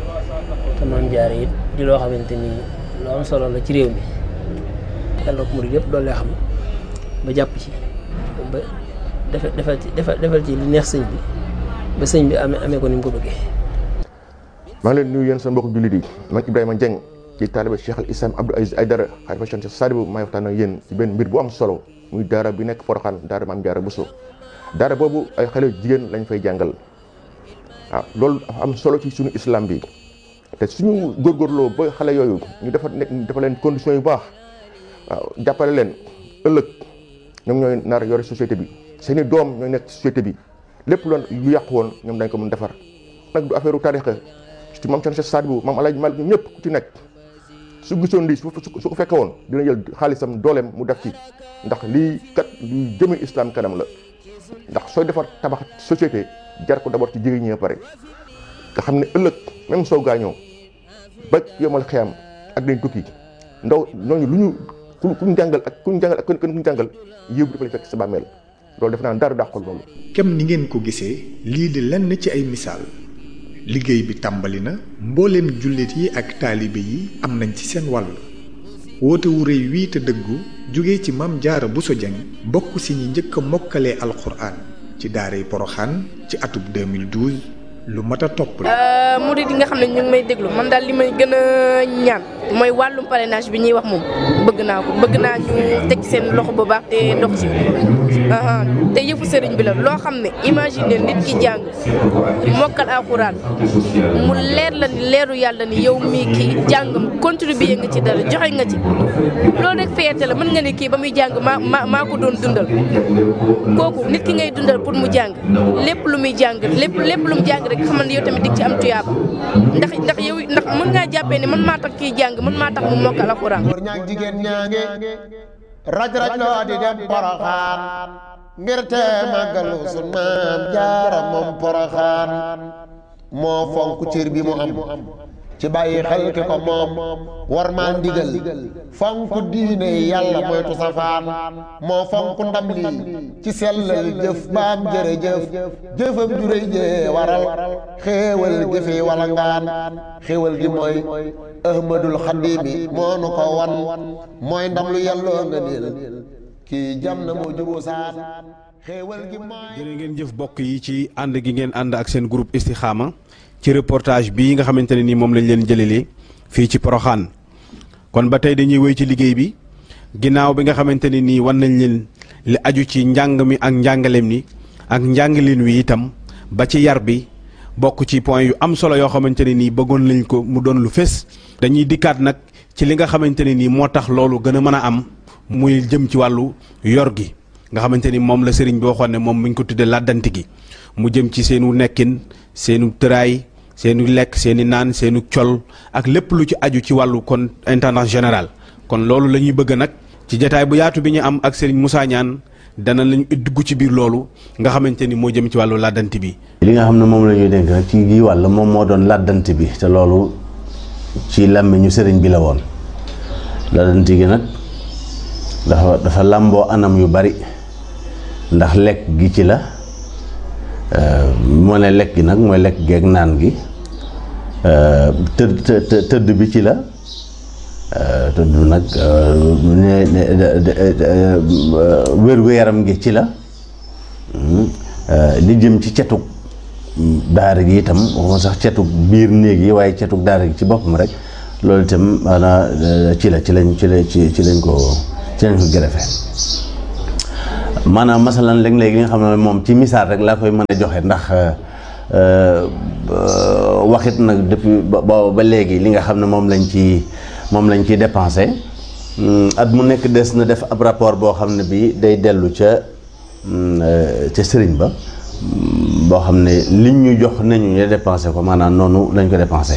te maam jaare yi di loo xamante ni lu am solo la ci réew mi yàlla ko murid yëpp doole xam ba jàpp ci ba defal defal ci defal ci li neex sëñ bi ba sëñ bi amee amee ko ni mu ko bëggee. maa ngi leen nuyu yéen sa mbokku jullit yi man Ibrahima Dieng ci taalibe Cheikh al Islam Abdou Aziz Aïdara xalifa Cheikh Sadibou maay waxtaan ak yéen ci benn mbir bu am solo muy daara bi nekk Porokhane daara Maam Jaara Bousso daara boobu ay xale jigéen lañ fay jàngal waaw loolu dafa am solo ci suñu islam bi te suñu góorgóorloo ba xale yooyu ñu dafa nekk dafa leen conditions yu baax waaw jàppale leen ëllëg ñoom ñooy nar yore société bi seeni doom ñooy nekk société bi lépp loon lu yàqu woon ñoom dañ ko mën defar nag du affaire u tarixa ci maam Cheikh Sadibou maam Alaaji Malik ñëpp ku ci nekk su gisoon lii su su ko fekke woon dina jël xaalisam dooleem mu def ci ndax lii kat luy jëme islam kanam la ndax sooy defar tabax société jar ko d'abord ci jigéen ñi pare nga xam ne ëllëg même soo gaañoo ba yomal xiyam ak dañ tukki ndaw ñooñu lu ñu ku kuñ jàngal ak kuñ jàngal ak ku ñu jàngal yëw bi dafa lay fekk sa bàmmeel loolu def naa dara dàqul loolu. kem ni ngeen ko gisee lii di lenn ci ay misaal liggéey bi tàmbali na mbooleem jullit yi ak taalibe yi am nañ ci seen wàll woote wu rëy wii te dëggu jóge ci Maam Jaara Bousso Dieng bokk si ñi njëkk a mokkalee alxuraan ci daaray Porokhane ci atub deux mille douze lu mat a topp la. murid yi nga xam ne ñu ngi may déglu man daal li may gën a ñaan mooy wàllum parrainage bi ñuy wax moom bëgg naa ko bëgg naa ñu teg seen loxo bu baax te dox ci te yëfu sëriñ bi la loo xam ne imagine nit ki jàng mokkal alxuraan mu leer la ni leeru yàlla ni yow mii kii jàngam contribuer nga ci dara joxe nga ci loolu rek fierté la mën nga ne kii ba muy jàng maa maa maa ko doon dundal kooku nit ki ngay dundal pour mu jàng lépp lu muy jàng lépp lépp lu mu jàng rek xamal ne yow tamit dig ci am tuyaaba ndax ndax yow ndax mën ngaa jàppee ne man maa tax kii jàng man maa tax mu mokkal alxuraan. góor ñaa jigéen ñaa ngi raj raj loo di dem Porokhane ngir te màggalu sun maam jaara moom Porokhane moo fonk cër bi mu am ci bàyyi xel ki ko moom war maa ndigal fonk diine yàlla moytu safaan moo fonk ndam lii ci sellal jëf baam jërëjëf jëfam juréy jee waral xéewal jëfi wala ngaan xéewal gi mooy ahmadul xadimi moo nu ko wan mooy ndam lu yàlloo nga niil kii jam na moo juboo saan xéewal gi mooy. jërë ngeen jëf bokk yi ci ànd gi ngeen ànd ak seen groupe Istikhama ci reportage bii nga xamante ne nii moom lañ leen jëlelee fii ci Porokhane kon ba tey dañuy wéy ci liggéey bi ginnaaw bi nga xamante ne nii wan nañ leen li aju ci njàng mi ak njàngaleem ni ak njàngaleen wi itam ba ci yar bi bokk ci point yu am solo yoo xamante ne nii bëggoon lañ ko mu doon lu fés. dañuy dikkaat nag ci li nga xamante ne nii moo tax loolu gën a mën a am muy jëm ci wàllu yor gi nga xamante ni moom la sëriñ bi waxoon ne moom mi ngi ko tuddee làddanti gi mu jëm ci seenu nekkin seenu tëraay seenu lekk seeni naan seenu col ak lépp lu ci aju ci wàllu kon intendance général kon loolu la ñuy bëgg nag ci jataay bu yaatu bi ñu am ak Serigne Moussa Niane dana lañu dugg ci biir loolu nga xamante ni moo jëm ci wàllu làddanti bi. li nga xam ne moom la ñuy dénk nag ci gi wàll moom moo doon làddanti bi te loolu ci làmmiñu sëriñ bi la woon làddanti gi nag dafa dafa làmboo anam yu bari ndax lekk gi ci la. moo ne lekk gi nag mooy lekk geeg naan gi tëdd tëdd bi ci la tëdd nag wér-gu-yaram gi ci la li jëm ci cetug daara gi itam waxuma sax cetug biir néeg yi waaye cetug daara gi ci boppam rek loolu itam maanaam ci la ci lañ ci la ci ci lañ ko ci lañ ko gërëfe maanaam masalan léeg-léeg li nga xam ne moom ci misaal rek laa koy mën a joxe ndax waxit nag depuis ba ba léegi li nga xam ne moom lañ ci moom lañ ciy dépensé at mu nekk des na def ab rapport boo xam ne bii day dellu ca ca sëriñ ba boo xam ne liñ ñu jox nañu ñu dépensé ko maanaam noonu lañ ko dépensé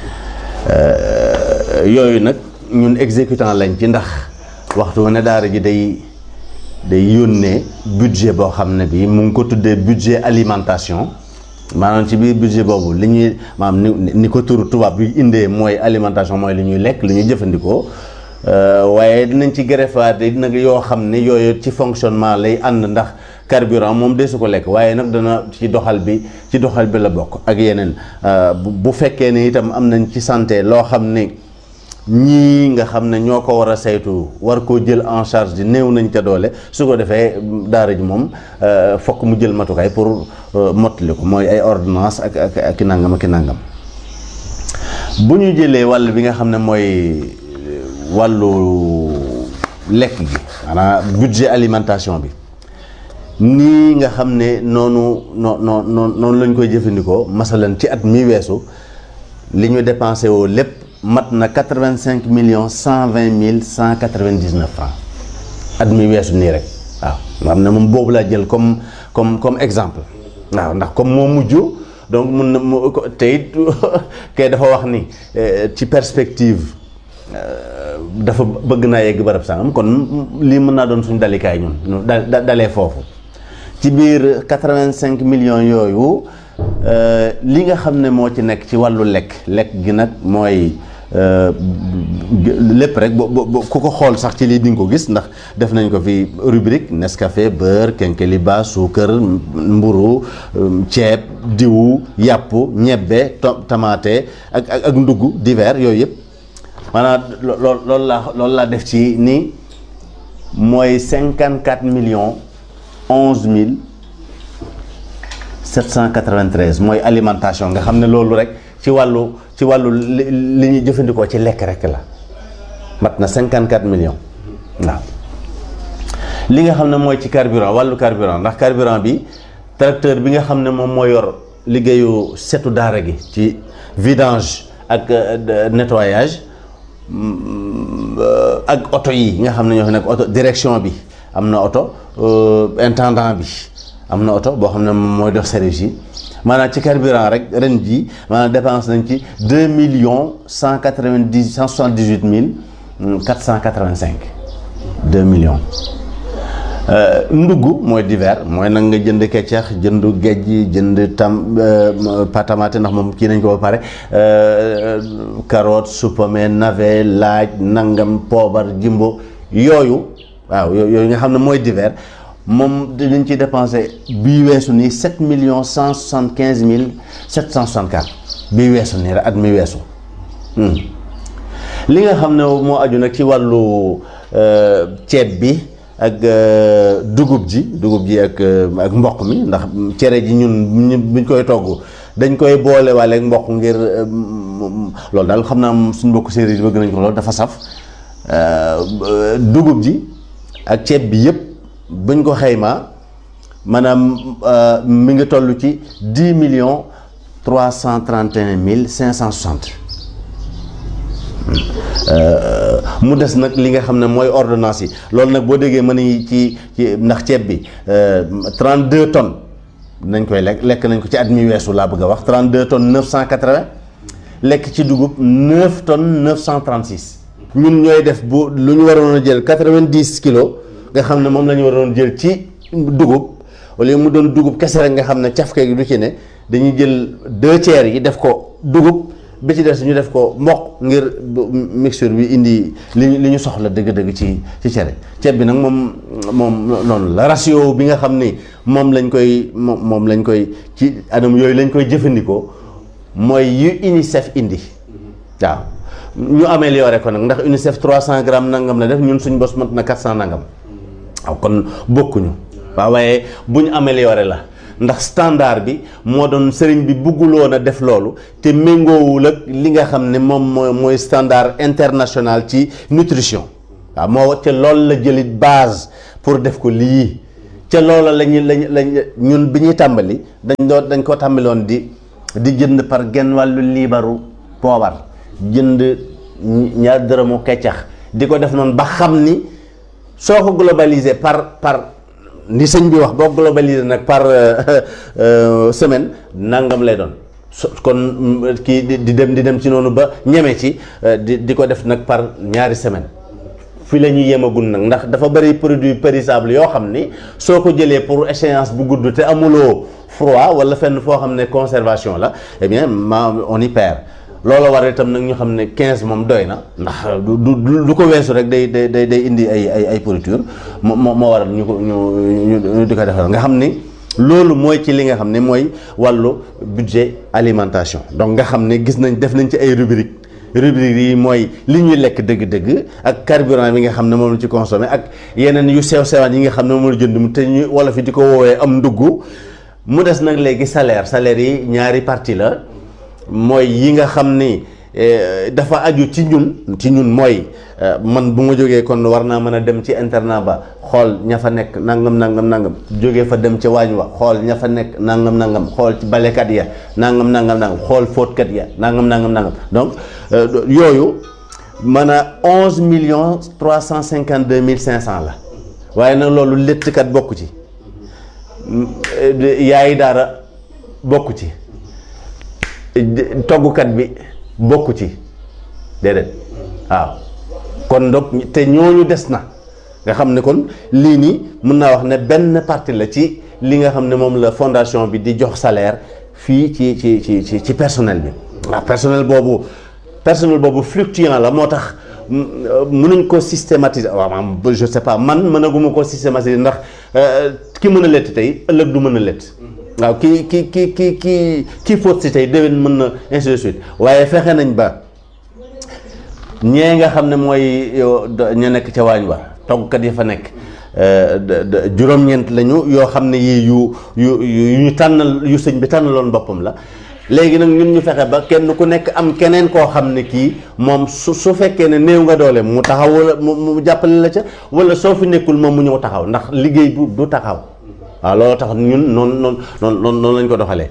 yooyu nag ñun exécutant lañ ci ndax waxtu wu ne daara ji day day yónnee budget boo xam ne bii mu ngi ko tuddee budget alimentation maanaam ci biir budget boobu li ñuy maanaam ni ni ko turu tubaab bi indee mooy alimentation mooy li ñuy lekk li ñuy jëfandikoo waaye dinañ ci greffaat nag yoo xam ne yooyu ci fonctionnement lay ànd ndax carburant moom de su ko lekk waaye nag dana ci doxal bi ci doxal bi la bokk ak yeneen bu fekkee ne itam am nañ ci santé loo xam ne ñii nga xam ne ñoo ko war a saytu war koo jël en charge di néew nañ ca doole su ko defee daara ji moom fokk mu jël matukaay pour mottali ko mooy ay ordonnance ak ak ak nangam ak nangam bu ñu jëlee wàll bi nga xam ne mooy wàllu lekk gi maanaam budget alimentation bi nii nga xam ne noonu noo noo noonu lañ koy jëfandikoo masalan ci at mi weesu li ñu dépensé woo lépp mat na quatre-vingt-cinq millions cent vingt mille cent quatre-vingt-dix-neuf francs at mi weesu nii rek waaw nga xam ne moom boobu laa jël comme comme comme exemple waaw ndax comme moo mujj donc mun na mu te it kay dafa wax ni ci perspective dafa bëgg naa yegg barab sangam kon lii mën naa doon suñu dalikaay ñun da dalee foofu ci biir quatre-vingt-cinq millions yooyu li nga xam ne moo ci nekk ci wàllu lekk lekk gi nag mooy lépp rek bo ku ko xool sax ci lii di nga ko gis ndax def nañ ko fi rubrique Nescafé beurre kenkeliba suukar mburu ceeb diwu yàpp ñebbe tamaate ak ak ndugg divers yooyu yëpp maanaam lool loolu laa loolu laa def ci ni mooy cinquante quatre millions onze mille sept cent quatre-vingt-treize mooy alimentation nga xam ne loolu rek ci wàllu ci wàllu li ñuy jëfandikoo ci lekk rek la mat na cinquante quatre millions waaw li nga xam ne mooy ci carburant wàllu carburant ndax carburant bi tracteur bi nga xam ne moom moo yor liggéeyu setu daara gi ci vidange ak nettoyage ak oto yi nga xam ne ñoo fi nekk oto direction bi am na oto intendant bi am na oto boo xam ne moom mooy dox service yi maanaam ci carburant rek ren jii maanaam dépense nañ ci deux millions cent quatre-vingt-dix cent soixante-dix-huit mille quatre cent quatre-vingt-cinq deux millions. ndugg mooy divers mooy nag nga jënd keccax jënd géej jënd tam patamate ndax moom kii nañ ko ba pare carotte supame navet laaj nangam poobar jimbo yooyu waaw yooyu nga xam ne mooy divers moom dañ ci dépensé bii weesu nii sept millions cent soixante quinze mille sept cent soixante quatre bii weesu nii rek at mi weesu li nga xam ne moo aju nag ci wàllu ceeb bi ak dugub ji dugub ji ak ak mboq mi ndax cere ji ñun buñ koy togg dañ koy boole waale ak mboq ngir loolu daal xam naa suñ mbokk séeréer yi bëgg nañ ko loolu dafa saf dugub ji ak ceeb bi yëpp buñ ko xaymaa maanaam mi ngi toll ci dix millions trois cent trente et un mille cinq cent soixante mu des nag li nga xam ne mooy ordonnance yi loolu nag boo déggee mën nañu ci ci ndax ceeb bi trente-deux tonnes nañ koy lekk lekk nañ ko ci at mi weesu laa bëgg a wax trente-deux tonnes neuf cent quatre-vingts lekk ci dugub neuf tonnes neuf cent trente-six ñun ñooy def bu lu ñu waroon a jël quatre-vingt-dix kilos nga xam ne moom la ñu waroon jël ci dugub wala mu doon dugub kese rek nga xam ne cafka gi du ci ne dañuy jël deux tiers yi def ko dugub bi ci des ñu def ko mboq ngir mixture bi indi li li ñu soxla dëgg-dëgg ci ci cere ceeb bi nag moom moom noonu la ratio bi nga xam ni moom lañ koy moom moom lañ koy ci anam yooyu lañ koy jëfandikoo mooy yu UNICEF indi waaw ñu amélioré ko nag ndax UNICEF trois cent grammes nangam la def ñun suñ bos mat na quatre cent nangam waaw kon bokkuñu waaw waaye bu ñu amélioré la ndax standard bi moo doon sëriñ bi bëgguloon a def loolu te méngoowul ak li nga xam ne moom mooy mooy standard international ci nutrition waaw moo te loolu la jëlit base pour def ko lii ca loola lañu lañ lañ ñun bi ñuy tàmbali dañ doon dañ ko tàmbaloon di di jënd par genn wàllu liibaru poobar jënd ñaar dërëmu keccax di ko def noonu ba xam ni soo ko globalisé par par ni sëñ bi wax boo globalisé nag par semaine nangam lay doon so kon kii di dem di dem ci noonu ba ñeme ci di di ko def nag par ñaari semaine fii la ñuy yemagul nag ndax dafa bëri produit périssable yoo xam ni soo ko jëlee pour échéance bu gudd te amuloo froid wala fenn foo xam ne conservation la eh bien ma on y perd loolu war itam nag ñu xam ne quinze moom doy na ndax du du du ko weesu rek day day day day indi ay ay ay pourriture moo moo waral ñu ko ñu ñu di ko defal nga xam ni loolu mooy ci li nga xam ne mooy wàllu budget alimentation donc nga xam ne gis nañ def nañ ci ay rubrique rubrique yi mooy li ñuy lekk dëgg-dëgg ak carburant bi nga xam ne moom la ci consommé ak yeneen yu sew sewaan yi nga xam ne moom la jënd te ñu wala fi di ko woowee am ndugg mu des nag léegi salaire salaire yi ñaari partie la mooy yi nga xam ni dafa aju ci ñun ci ñun mooy man bu ma jógee kon war naa mën a dem ci internat ba xool ña fa nekk nangam nangam nangam jógee fa dem ca waañ wa xool ña fa nekk nangam nangam xool ci balekat ya nangam nangam nangam xool fóotkat ya nangam nangam nangam donc yooyu mën a onze millions trois cent cinquante deux mille cinq cent la waaye nag loolu léttkat bokku ci yaayi daara bokku ci toggukat bi bokku ci déedéet waaw kon donc te ñooñu des na nga xam ne kon lii nii mën naa wax ne benn partie la ci li nga xam ne moom la fondation bi di jox salaire fii ci ci ci ci ci personnel bi waaw personnel boobu personnel boobu fluctuant la moo tax mënuñ ko systématiser waaw maanaam je sais pas man mënaguma ko systématiser ndax ki mën a lett tey ëllëg du mën a lett waaw ki ki ki ki ki kii fóot si tey déwén mën na ainsi de suite waaye fexe nañ ba ñee nga xam ne mooy ñu nekk ca waañ wa toggkat yi fa nekk juróom-ñeent lañu yoo xam ne yii yu yu yu ñu tànnal yu sëñ bi tànnaloon boppam la léegi nag ñun ñu fexe ba kenn ku nekk am keneen koo xam ne kii moom su su fekkee ne néew nga doole mu taxaw wala mu jàppale la ca wala soo fi nekkul moom mu ñëw taxaw ndax liggéey bu du taxaw waaw loolu tax ñun noonu noonu noonu noonu lañ ko doxalee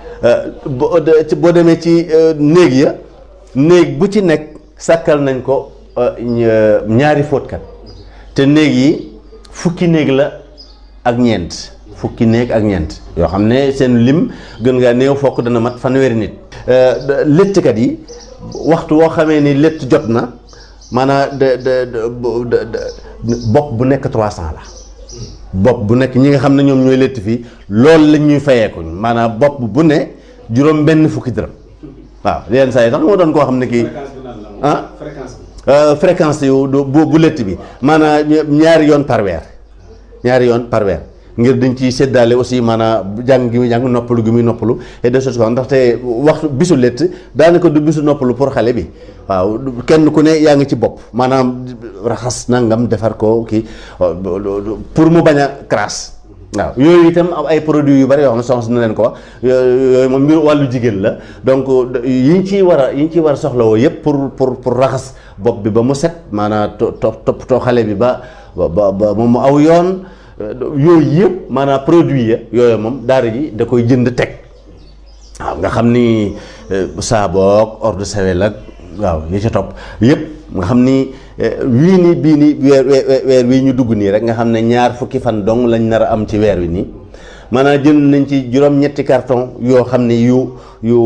boo demee ci néeg ya néeg bu ci nekk sàkkal nañ ko ñaari fóotkat te néeg yi fukki néeg la ak ñeent fukki néeg ak ñeent yoo xam ne seen lim gën ngaa néew fokk dana mat fanweeri nit léttkat yi waxtu woo xamee ni létt jot na maanaam de de bopp bu nekk trois cent la bopp bu nekk ñi nga xam ne ñoom ñooy létt fii loolu lañ ñuy fayeeku maanaam bopp bu ne juróom benn fukki dërëm waaw yenn saa yi sax moo doon koo xam ne kii ah fréquence yu bu bu létt bi maanaam ñaari yoon par weer ñaari yoon par weer ngir dañ ciy séddaale aussi maanaam jàng gi muy jàng noppalu gi muy noppalu et de choses ndaxte waxtu bisu létt daanaka du bisu noppalu pour xale bi waaw kenn ku ne yaa ngi ci bopp maanaam raxas nangam defar ko kii pour mu bañ a crasse waaw yooyu itam am ay produits yu bari yoo xam ne soxna na leen ko wax yooyu moom mbir wàllu jigéen la donc yi ñu ciy war a yi ñu ciy war a soxlawoo yëpp pour pour pour raxas bopp bi ba mu set maanaam to toppatoo xale bi ba ba ba moom mu aw yoon yooyu yëpp maanaam produit ya yooyu moom daara ji da koy jënd teg waaw nga xam ni saaboog eau de Javel ak waaw yi ci topp yëpp nga xam ni wii nii bii nii weer weer wii ñu dugg nii rek nga xam ne ñaar fukki fan dong lañ nar a am ci weer wi nii maanaam jënd nañ ci juróom-ñetti carton yoo xam ne yu yu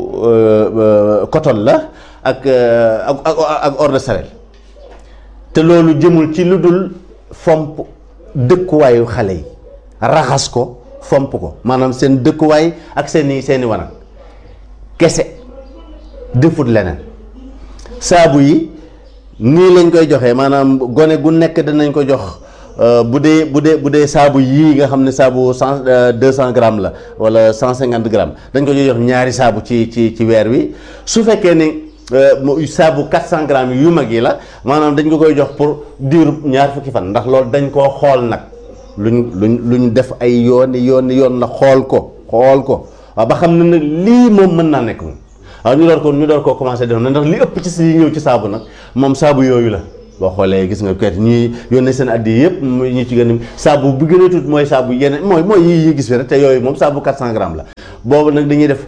coton la ak ak ak eau de Javel te loolu jëmul ci lu dul fomp dëkkuwaayu xale yi raxas ko fomp ko maanaam seen dëkkuwaay ak seeni seeni wanag kese defut leneen saabu yi nii lañ koy joxee maanaam gone gu nekk danañ ko jox bu dee bu dee bu dee saabu yii nga xam ne saabu cent deux cent grammes la wala cent cinquante grammes dañ ko jox ñaari saabu ci ci ci weer wi su fekkee ni saabu quatre cent grammes yu mag yi la maanaam dañ ko koy jox pour diiru ñaar fukki fan ndax loolu dañ koo xool nag luñ luñ luñ def ay yooni yooni yoon la xool ko xool ko waaw ba xam ne nag lii moom mën naa nekk moom waaw ñu door ko ñu door koo commencé def na ndax li ëpp ci si ñëw ci saabu nag moom saabu yooyu la boo xoolee gis nga kayit ñuy yónnee seen addi yëpp ñu ci gën a saabu bi gën a tuuti mooy saabu yeneen mooy mooy yi yi gis fi rek te yooyu moom saabu quatre cent grammes la boobu nag dañuy def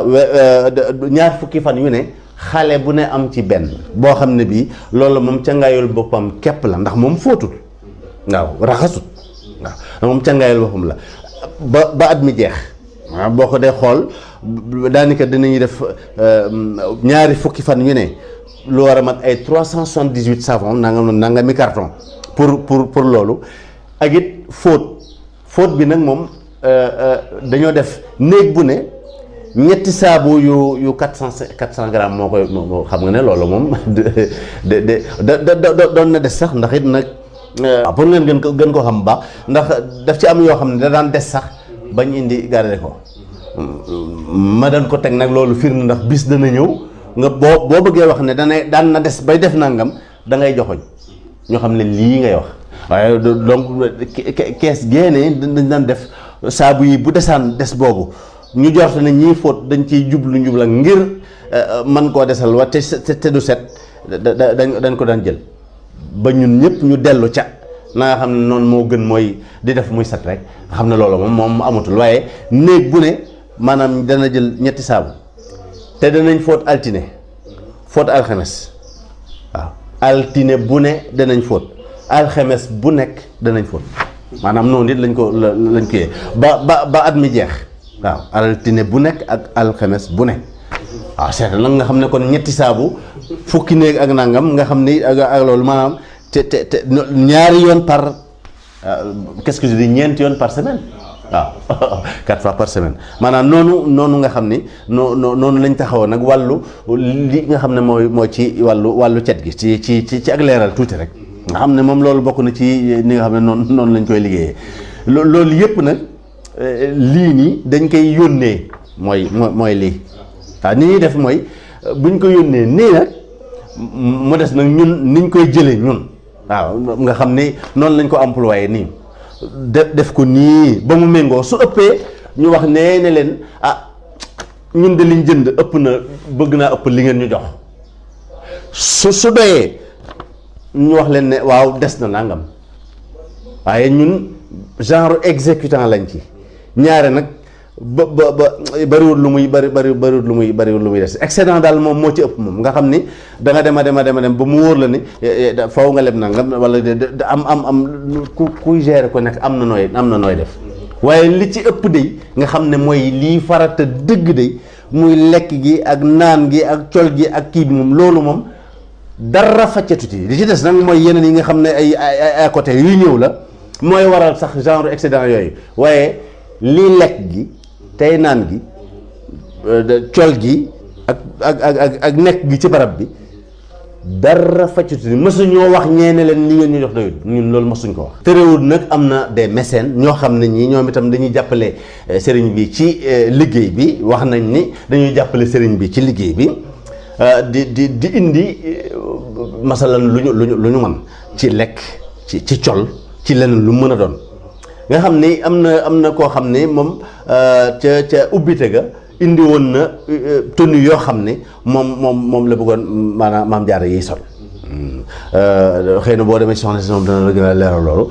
ñaar fukki fan yu ne xale bu ne am ci benn boo xam ne bii loolu moom cangaayul boppam képp la ndax moom fóotul waaw raxasut waaw moom cangaayul boppam la ba ba at mi jeex waaw boo ko dee xool daanaka dinañuy def ñaari fukki fan yu ne lu war a mat ay trois cent soixante-dix-huit savon nangam nangami carton pour pour pour loolu ak it fóot fóot bi nag moom dañoo def néeg bu ne ñetti saabu yu yu quatre cent quatre cent grammes moo koy moo xam nga ne loolu moom de de de de doon na des sax ndax it nag pour ngeen gën ko gën ko xam baax ndax daf ci am yoo xam ne da daan des sax bañ indi garder ko ma daan ko teg nag loolu firnde ndax bis dana ñëw nga boo boo bëggee wax ne dana daan na des bay def nangam da ngay joxoñ ñoo xam ne lii ngay wax waaye donc kees génne dañ daan def saabu yi bu desaan des boobu ñu jort ne ñii fóot dañ ciy jublu njubla ngir man koo desal wa te te du set dañ dañ ko daan jël ba ñun ñëpp ñu dellu ca na nga xam ne noonu moo gën mooy di def muy set rek xam ne loolu moom moom amatul waaye néeg bu ne maanaam dana jël ñetti saabu te danañ fóot altine fóot alxames waaw altine bu ne danañ fóot alxames bu nekk danañ fóot maanaam noonu it lañ ko lañ ko yee ba ba ba at mi jeex waaw altine bu nekk ak alxames bu ne waaw seet nag nga xam ne kon ñetti saabu fukki néeg ak nangam nga xam ni ak ak loolu maanaam te te te ñaari yoon par qu'est-ce que je dis ñeenti yoon par semaine waaw quatre fois par semaine maanaam noonu noonu nga xam ni noo noonu lañ taxawoon nag wàllu li nga xam ne mooy mooy ci wàllu wàllu cet gi ci ci ci ci ak leeral tuuti rek nga xam ne moom loolu bokk na ci ni nga xam ne noonu noonu lañ koy liggéeyee loolu yëpp nag lii nii dañ koy yónnee mooy mooy lii waaw ni ñuy def mooy buñ ko yónnee nii nag mu des nag ñun niñ koy jëlee ñun waaw nga xam ni noonu lañ ko employé nii def def ko nii ba mu méngoo su ëppee ñu wax nee ne leen ah ñun de liñ jënd ëpp na bëgg naa ëpp li ngeen ñu jox su su doyee ñu wax leen ne waaw des na nangam waaye ñun genre exécutant lañ ci ñaare nag ba ba ba bariwul lu muy bari bari bariwul lu muy bariwul lu muy des excédent daal moom moo ci ëpp moom nga xam ni da nga dem a dem a dem a dem ba mu wóor la ni faw nga leb nangam wala am am am ku kuy gérer ko nekk am na nooy am na nooy def waaye li ci ëpp day nga xam ne mooy lii farata dëgg day muy lekk gi ak naan gi ak col gi ak kii bi moom loolu moom dara faccatu ci li ci des nag mooy yeneen yi nga xam ne ay ay à côté yuy ñëw la mooy waral sax genre excédent yooyu waaye lii lekk gi tey naan gi col gi ak ak ak ak nekk gi ci barab bi dara faccatu ni mësuñoo wax ñeene leen li ngeen ñu jox doyul ñun loolu mësuñ ko wax terewul nag am na des mécènes ñoo xam ne ñii ñoom itam dañuy jàppale sëriñ bi ci liggéey bi wax nañ ni dañuy jàppale sëriñ bi ci liggéey bi di di di indi masalan lu ñu lu ñu lu ñu mën ci lekk ci ci col ci leneen lu mën a doon nga xam ni am na am na koo xam ni moom ca ca ubbite ga indi woon na tenue yoo xam ni moom moom moom la bëggoon maanaam maam jaara yiy sol xëy na boo demee ci soxna si moom dana la gën a leeral loolu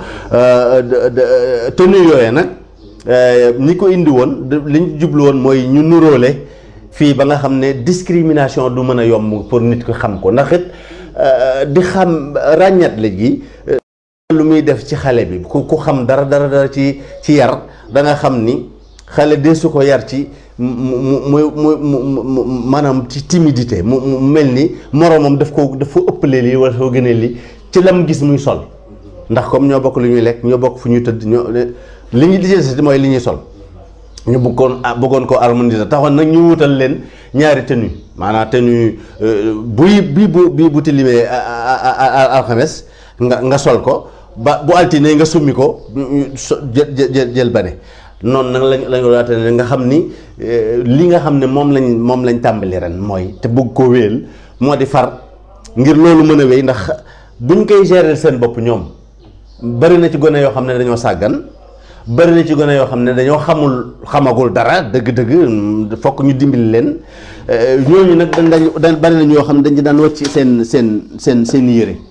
tenue yooyee nag ñi ko indi woon li ñu jublu woon mooy ñu nuróole fii ba nga xam ne discrimination du mën a yomb pour nit ko xam ko ndax it di xam ràññat léegi lu muy def ci xale bi ku ku xam dara dara dara ci ci yar da nga xam ni xale de su ko yar ci mu mu mu maanaam ci timidité mu mu mel ni moroomam daf ko daf ko ëppalee lii wala soo gënee lii ci lam gis muy sol ndax comme ñoo bokk lu ñuy lekk ñoo bokk fu ñuy tëdd ñoo li ñu di mooy li ñuy sol ñu bëggoon bëggoon ko harmoniser taxoon nag ñu wutal leen ñaari tenue maanaam tenue buy bii bu bii bu tilimee alxames nga nga sol ko ba bu altine nga summi ko jël jël jël bane noonu nag lañ lañ waate ne nga xam ni li nga xam ne moom lañ moom lañ tàmbali ren mooy te bëgg ko wéyal moo di far ngir loolu mën a wéy ndax buñ koy gérer seen bopp ñoom bari na ci gone yoo xam ne dañoo sàggan bari na ci gone yoo xam ne dañoo xamul xamagul dara dëgg-dëgg fokk ñu dimbali leen ñooñu nag dañ dañ bari na ñoo xam ne dañ ci daan wàcc seen seen seen seen yére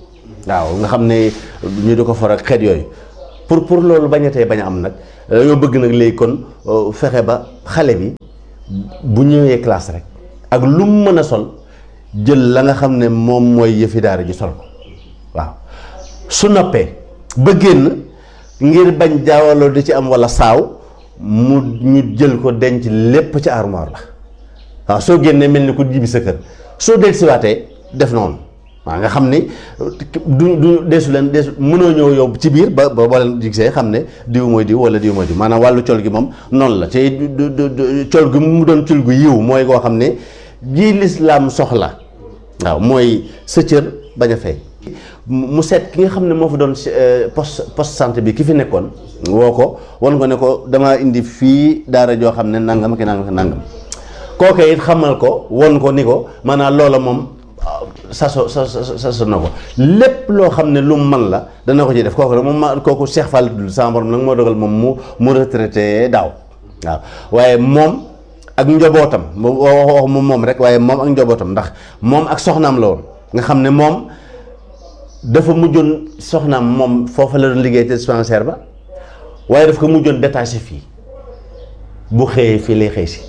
waaw nga xam ne ñu di ko for ak xeet yooyu pour pour loolu bañatee bañ a am nag dañoo bëgg nag léegi kon fexe ba xale bi bu ñëwee classe rek ak lu mu mën a sol jël la nga xam ne moom mooy yëfi daara ji sol ko waaw su noppee ba génn ngir bañ jaawaloo di ci am walla saaw mu ñu jël ko denc lépp ci armoire la waaw soo génnee mel ni ku jibi sa kër soo dellusiwaatee def noonu waaw nga xam ni du du deesu leen deesu mënoo ñëw yow ci biir ba ba boo leen gisee xam ne diw mooy diw wala diw mooy diw maanaam wàllu col gi moom noonu la te col gi mu doon col gu yiw mooy koo xam ne ji lislaam soxla waaw mooy sa cër bañ a fay mu seet ki nga xam ne moo fa doon poste poste santé bi ki fi nekkoon woo ko wan ko ne ko damaa indi fii daara joo xam ne nangam ki nangam ki nangam kooke it xamal ko won ko ni ko maanaam loola moom saso sa saso na ko lépp loo xam ne lu mu man la dana ko ci def kooku nag moom ma kooku Cheikh Fall dul sama borom nag moo dogal moom mu mu retraité daaw waaw waaye moom ak njobootam wax wax moom moom rek waaye moom ak njobootam ndax moom ak soxnaam la woon nga xam ne moom dafa mujjoon soxnaam moom foofa la doon liggéey te dispensaire ba waaye daf ko mujjoon détaché fii bu xëyee fii lay xëy si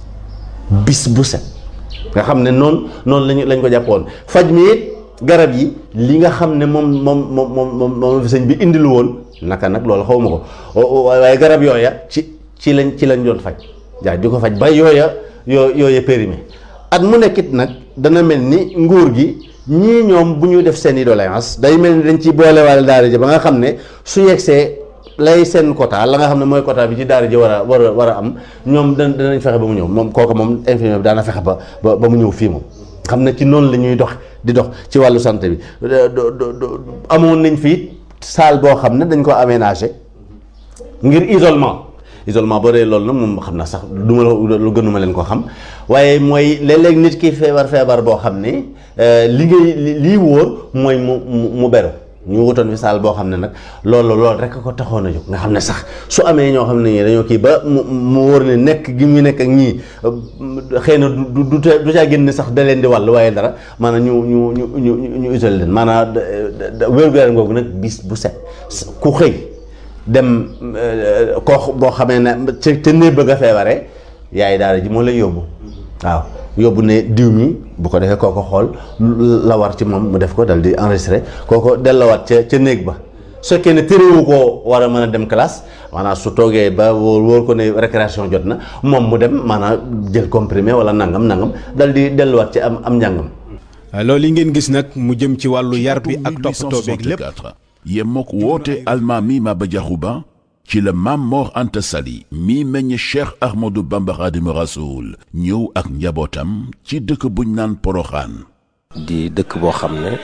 bis bu set nga xam ne noonu noonu lañu lañ ko jàppoon faj mi it garab yi li nga xam ne moom moom moom moom moom fi sëñ bi indilu woon naka nag loolu xaw ma ko waaye garab yooya ci ci lañ ci lañ doon faj jaa di ko faj ba yooya yoo yooya périmé at mu nekkit nag dana mel ni nguur gi ñii ñoom bu ñu def seen i doléance day mel ni dañ ci boolewaale daara ji ba nga xam ne su yegsee lay seen quota la nga xam ne mooy quota bi ci daara ji war a war a war a am ñoom da danañ fexe ba mu ñëw moom kooku moom infirmier bi daana fexe ba ba ba mu ñëw fii moom xam ne ci noonu la ñuy dox di dox ci wàllu santé bi amoon nañ fii salle boo xam ne dañ ko aménagé ngir isolement isolement boo dee loolu nag moom xam naa sax du ma lu gënuma leen ko xam waaye mooy léeg-léeg nit ki feebar feebar boo xam ne li ngay lii wóor mooy mu mu beru ñu wutoon fi saal boo xam ne nag loolu loolu rek ko taxoon a jóg nga xam ne sax su amee ñoo xam ne ñii dañoo kii ba mu mu wóor ne nekk gi mu nekk ak ñii xëy na du du du caa génn sax da leen di wàll waaye dara maanaam ñu ñu ñu ñu ñu isolé leen maanaam wér-gu-yaram googu nag bis bu set ku xëy dem koo boo xamee ne ca ca néeg ba nga feebaree yaay daara ji moo lay yóbbu waaw yóbbu ne diw mi bu ko defee kooko xool la war ci moom mu def ko dal di enregistré kooko dellowaat ca ca néeg ba su fekkee ne téréwu koo war a mën a dem classe maanaam su toogee ba wóor wóor ko ne récréation jot na moom mu dem maanaam jël comprimé wala nangam nangam dal di delluwaat ci am am njàngam. loolu yi ngeen gis nag mu jëm ci wàllu yar bi ak toppatoo beeg lépp. yemook woote almaami Maba Diakhou Ba ci la Maam Mor Anta Sali mi meññ Cheikh Ahmadou Bamba Khadimu Rasoul ñëw ak njabootam ci dëkk buñ naan Poroxaan. di dëkk boo xam ne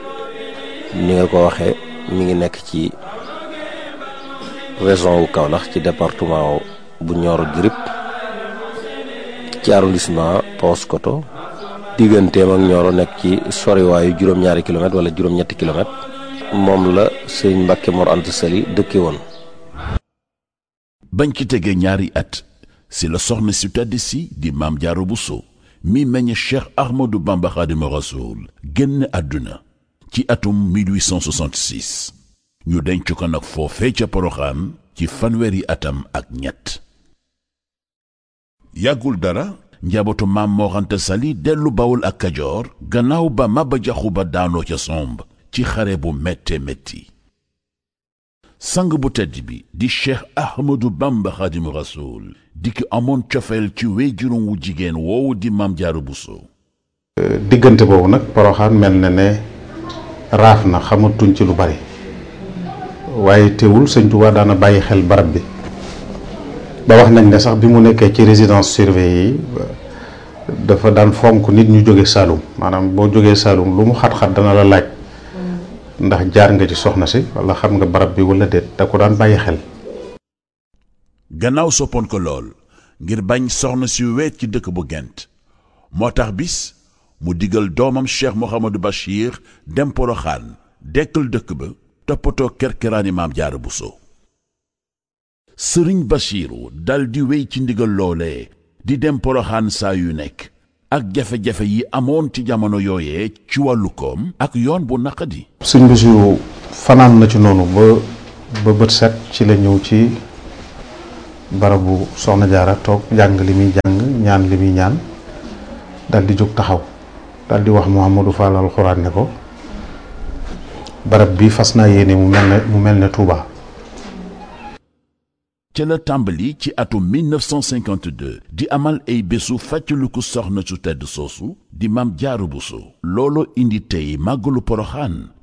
ni nga ko waxee mi ngi nekk ci région wu Kaolack ci département bu Nioro du Rip ci arrondissement Paoskoto digganteem ak Nioro nekk ci soriwaayu juróom-ñaari kilomètres wala juróom-ñetti kilomètres moom la sëñ Mbàkke Mor Anta Sali dëkke woon. bañ ci tegee ñaari at si la soxna si tedd si di Maam Jaara Buso mi meññ Cheikh Ahmadou Bamba Khadimu Rasoul génn àdduna ci atum mille huit cent soixante-six ñu denc ko nag foofee ca Poroxaan ci fanweeri atam ak ñett. yàggul dara njabootu Maam Mor Anta Sali dellu Bawol ak Kajoor gannaaw ba Maba Diakhou Ba daanoo ca somb ci xare bu métte métti. sang bu tedd bi di Cheikh Ahmadou Bamba Khadimu Rasoul di ki amoon cofeel ci wéyjuróom wu jigéen woowu di Maam Jaara Buso. diggante boobu nag Poroxaan mel na ne raaf na xamatuñ ci lu bari waaye teewul sëñ Tuubaa daana bàyyi xel barab bi ba wax nañ ne sax bi mu nekkee ci résidence surveillée yi dafa daan fonk nit ñu jóge Saalum maanaam boo jógee Saalum lu mu xat-xat dana la laaj ndax jaar nga ci soxna si wala xam nga barab bi wala déet da ko daan bàyyi xel. gannaaw soppoon ko lool ngir bañ soxna si weet ci dëkk bu Gent moo tax bis mu digal doomam Cheikh Mouhamadou Bachir dem Poroxaan dekkal dëkk ba toppatoo kerkeraani Maam Jaara Buso. sëriñ Bachiru dal di wéy ci ndigal loolee di dem Poroxaan saa yu nekk ak jafe-jafe yi amoon ci jamono yooyee ci wàllu koom ak yoon bu naqadi. sëñ Bassirou fanaan na ci noonu ba ba bët set ci la ñëw ci barabu Soxna Jaara toog jàng li muy jàng ñaan li muy ñaan dal di jóg taxaw dal di wax Mouhamadou Fall alxuraan ne ko barab bi fas naa yéene mu mel ne mu mel ne Touba. ca la tàmbali ci atum mille neuf cent cinquante-deux di amal ay bésu fàttaliku soxna su tedd soosu di Maam Jaara Buso loolo indi tey màggalu Poroxaan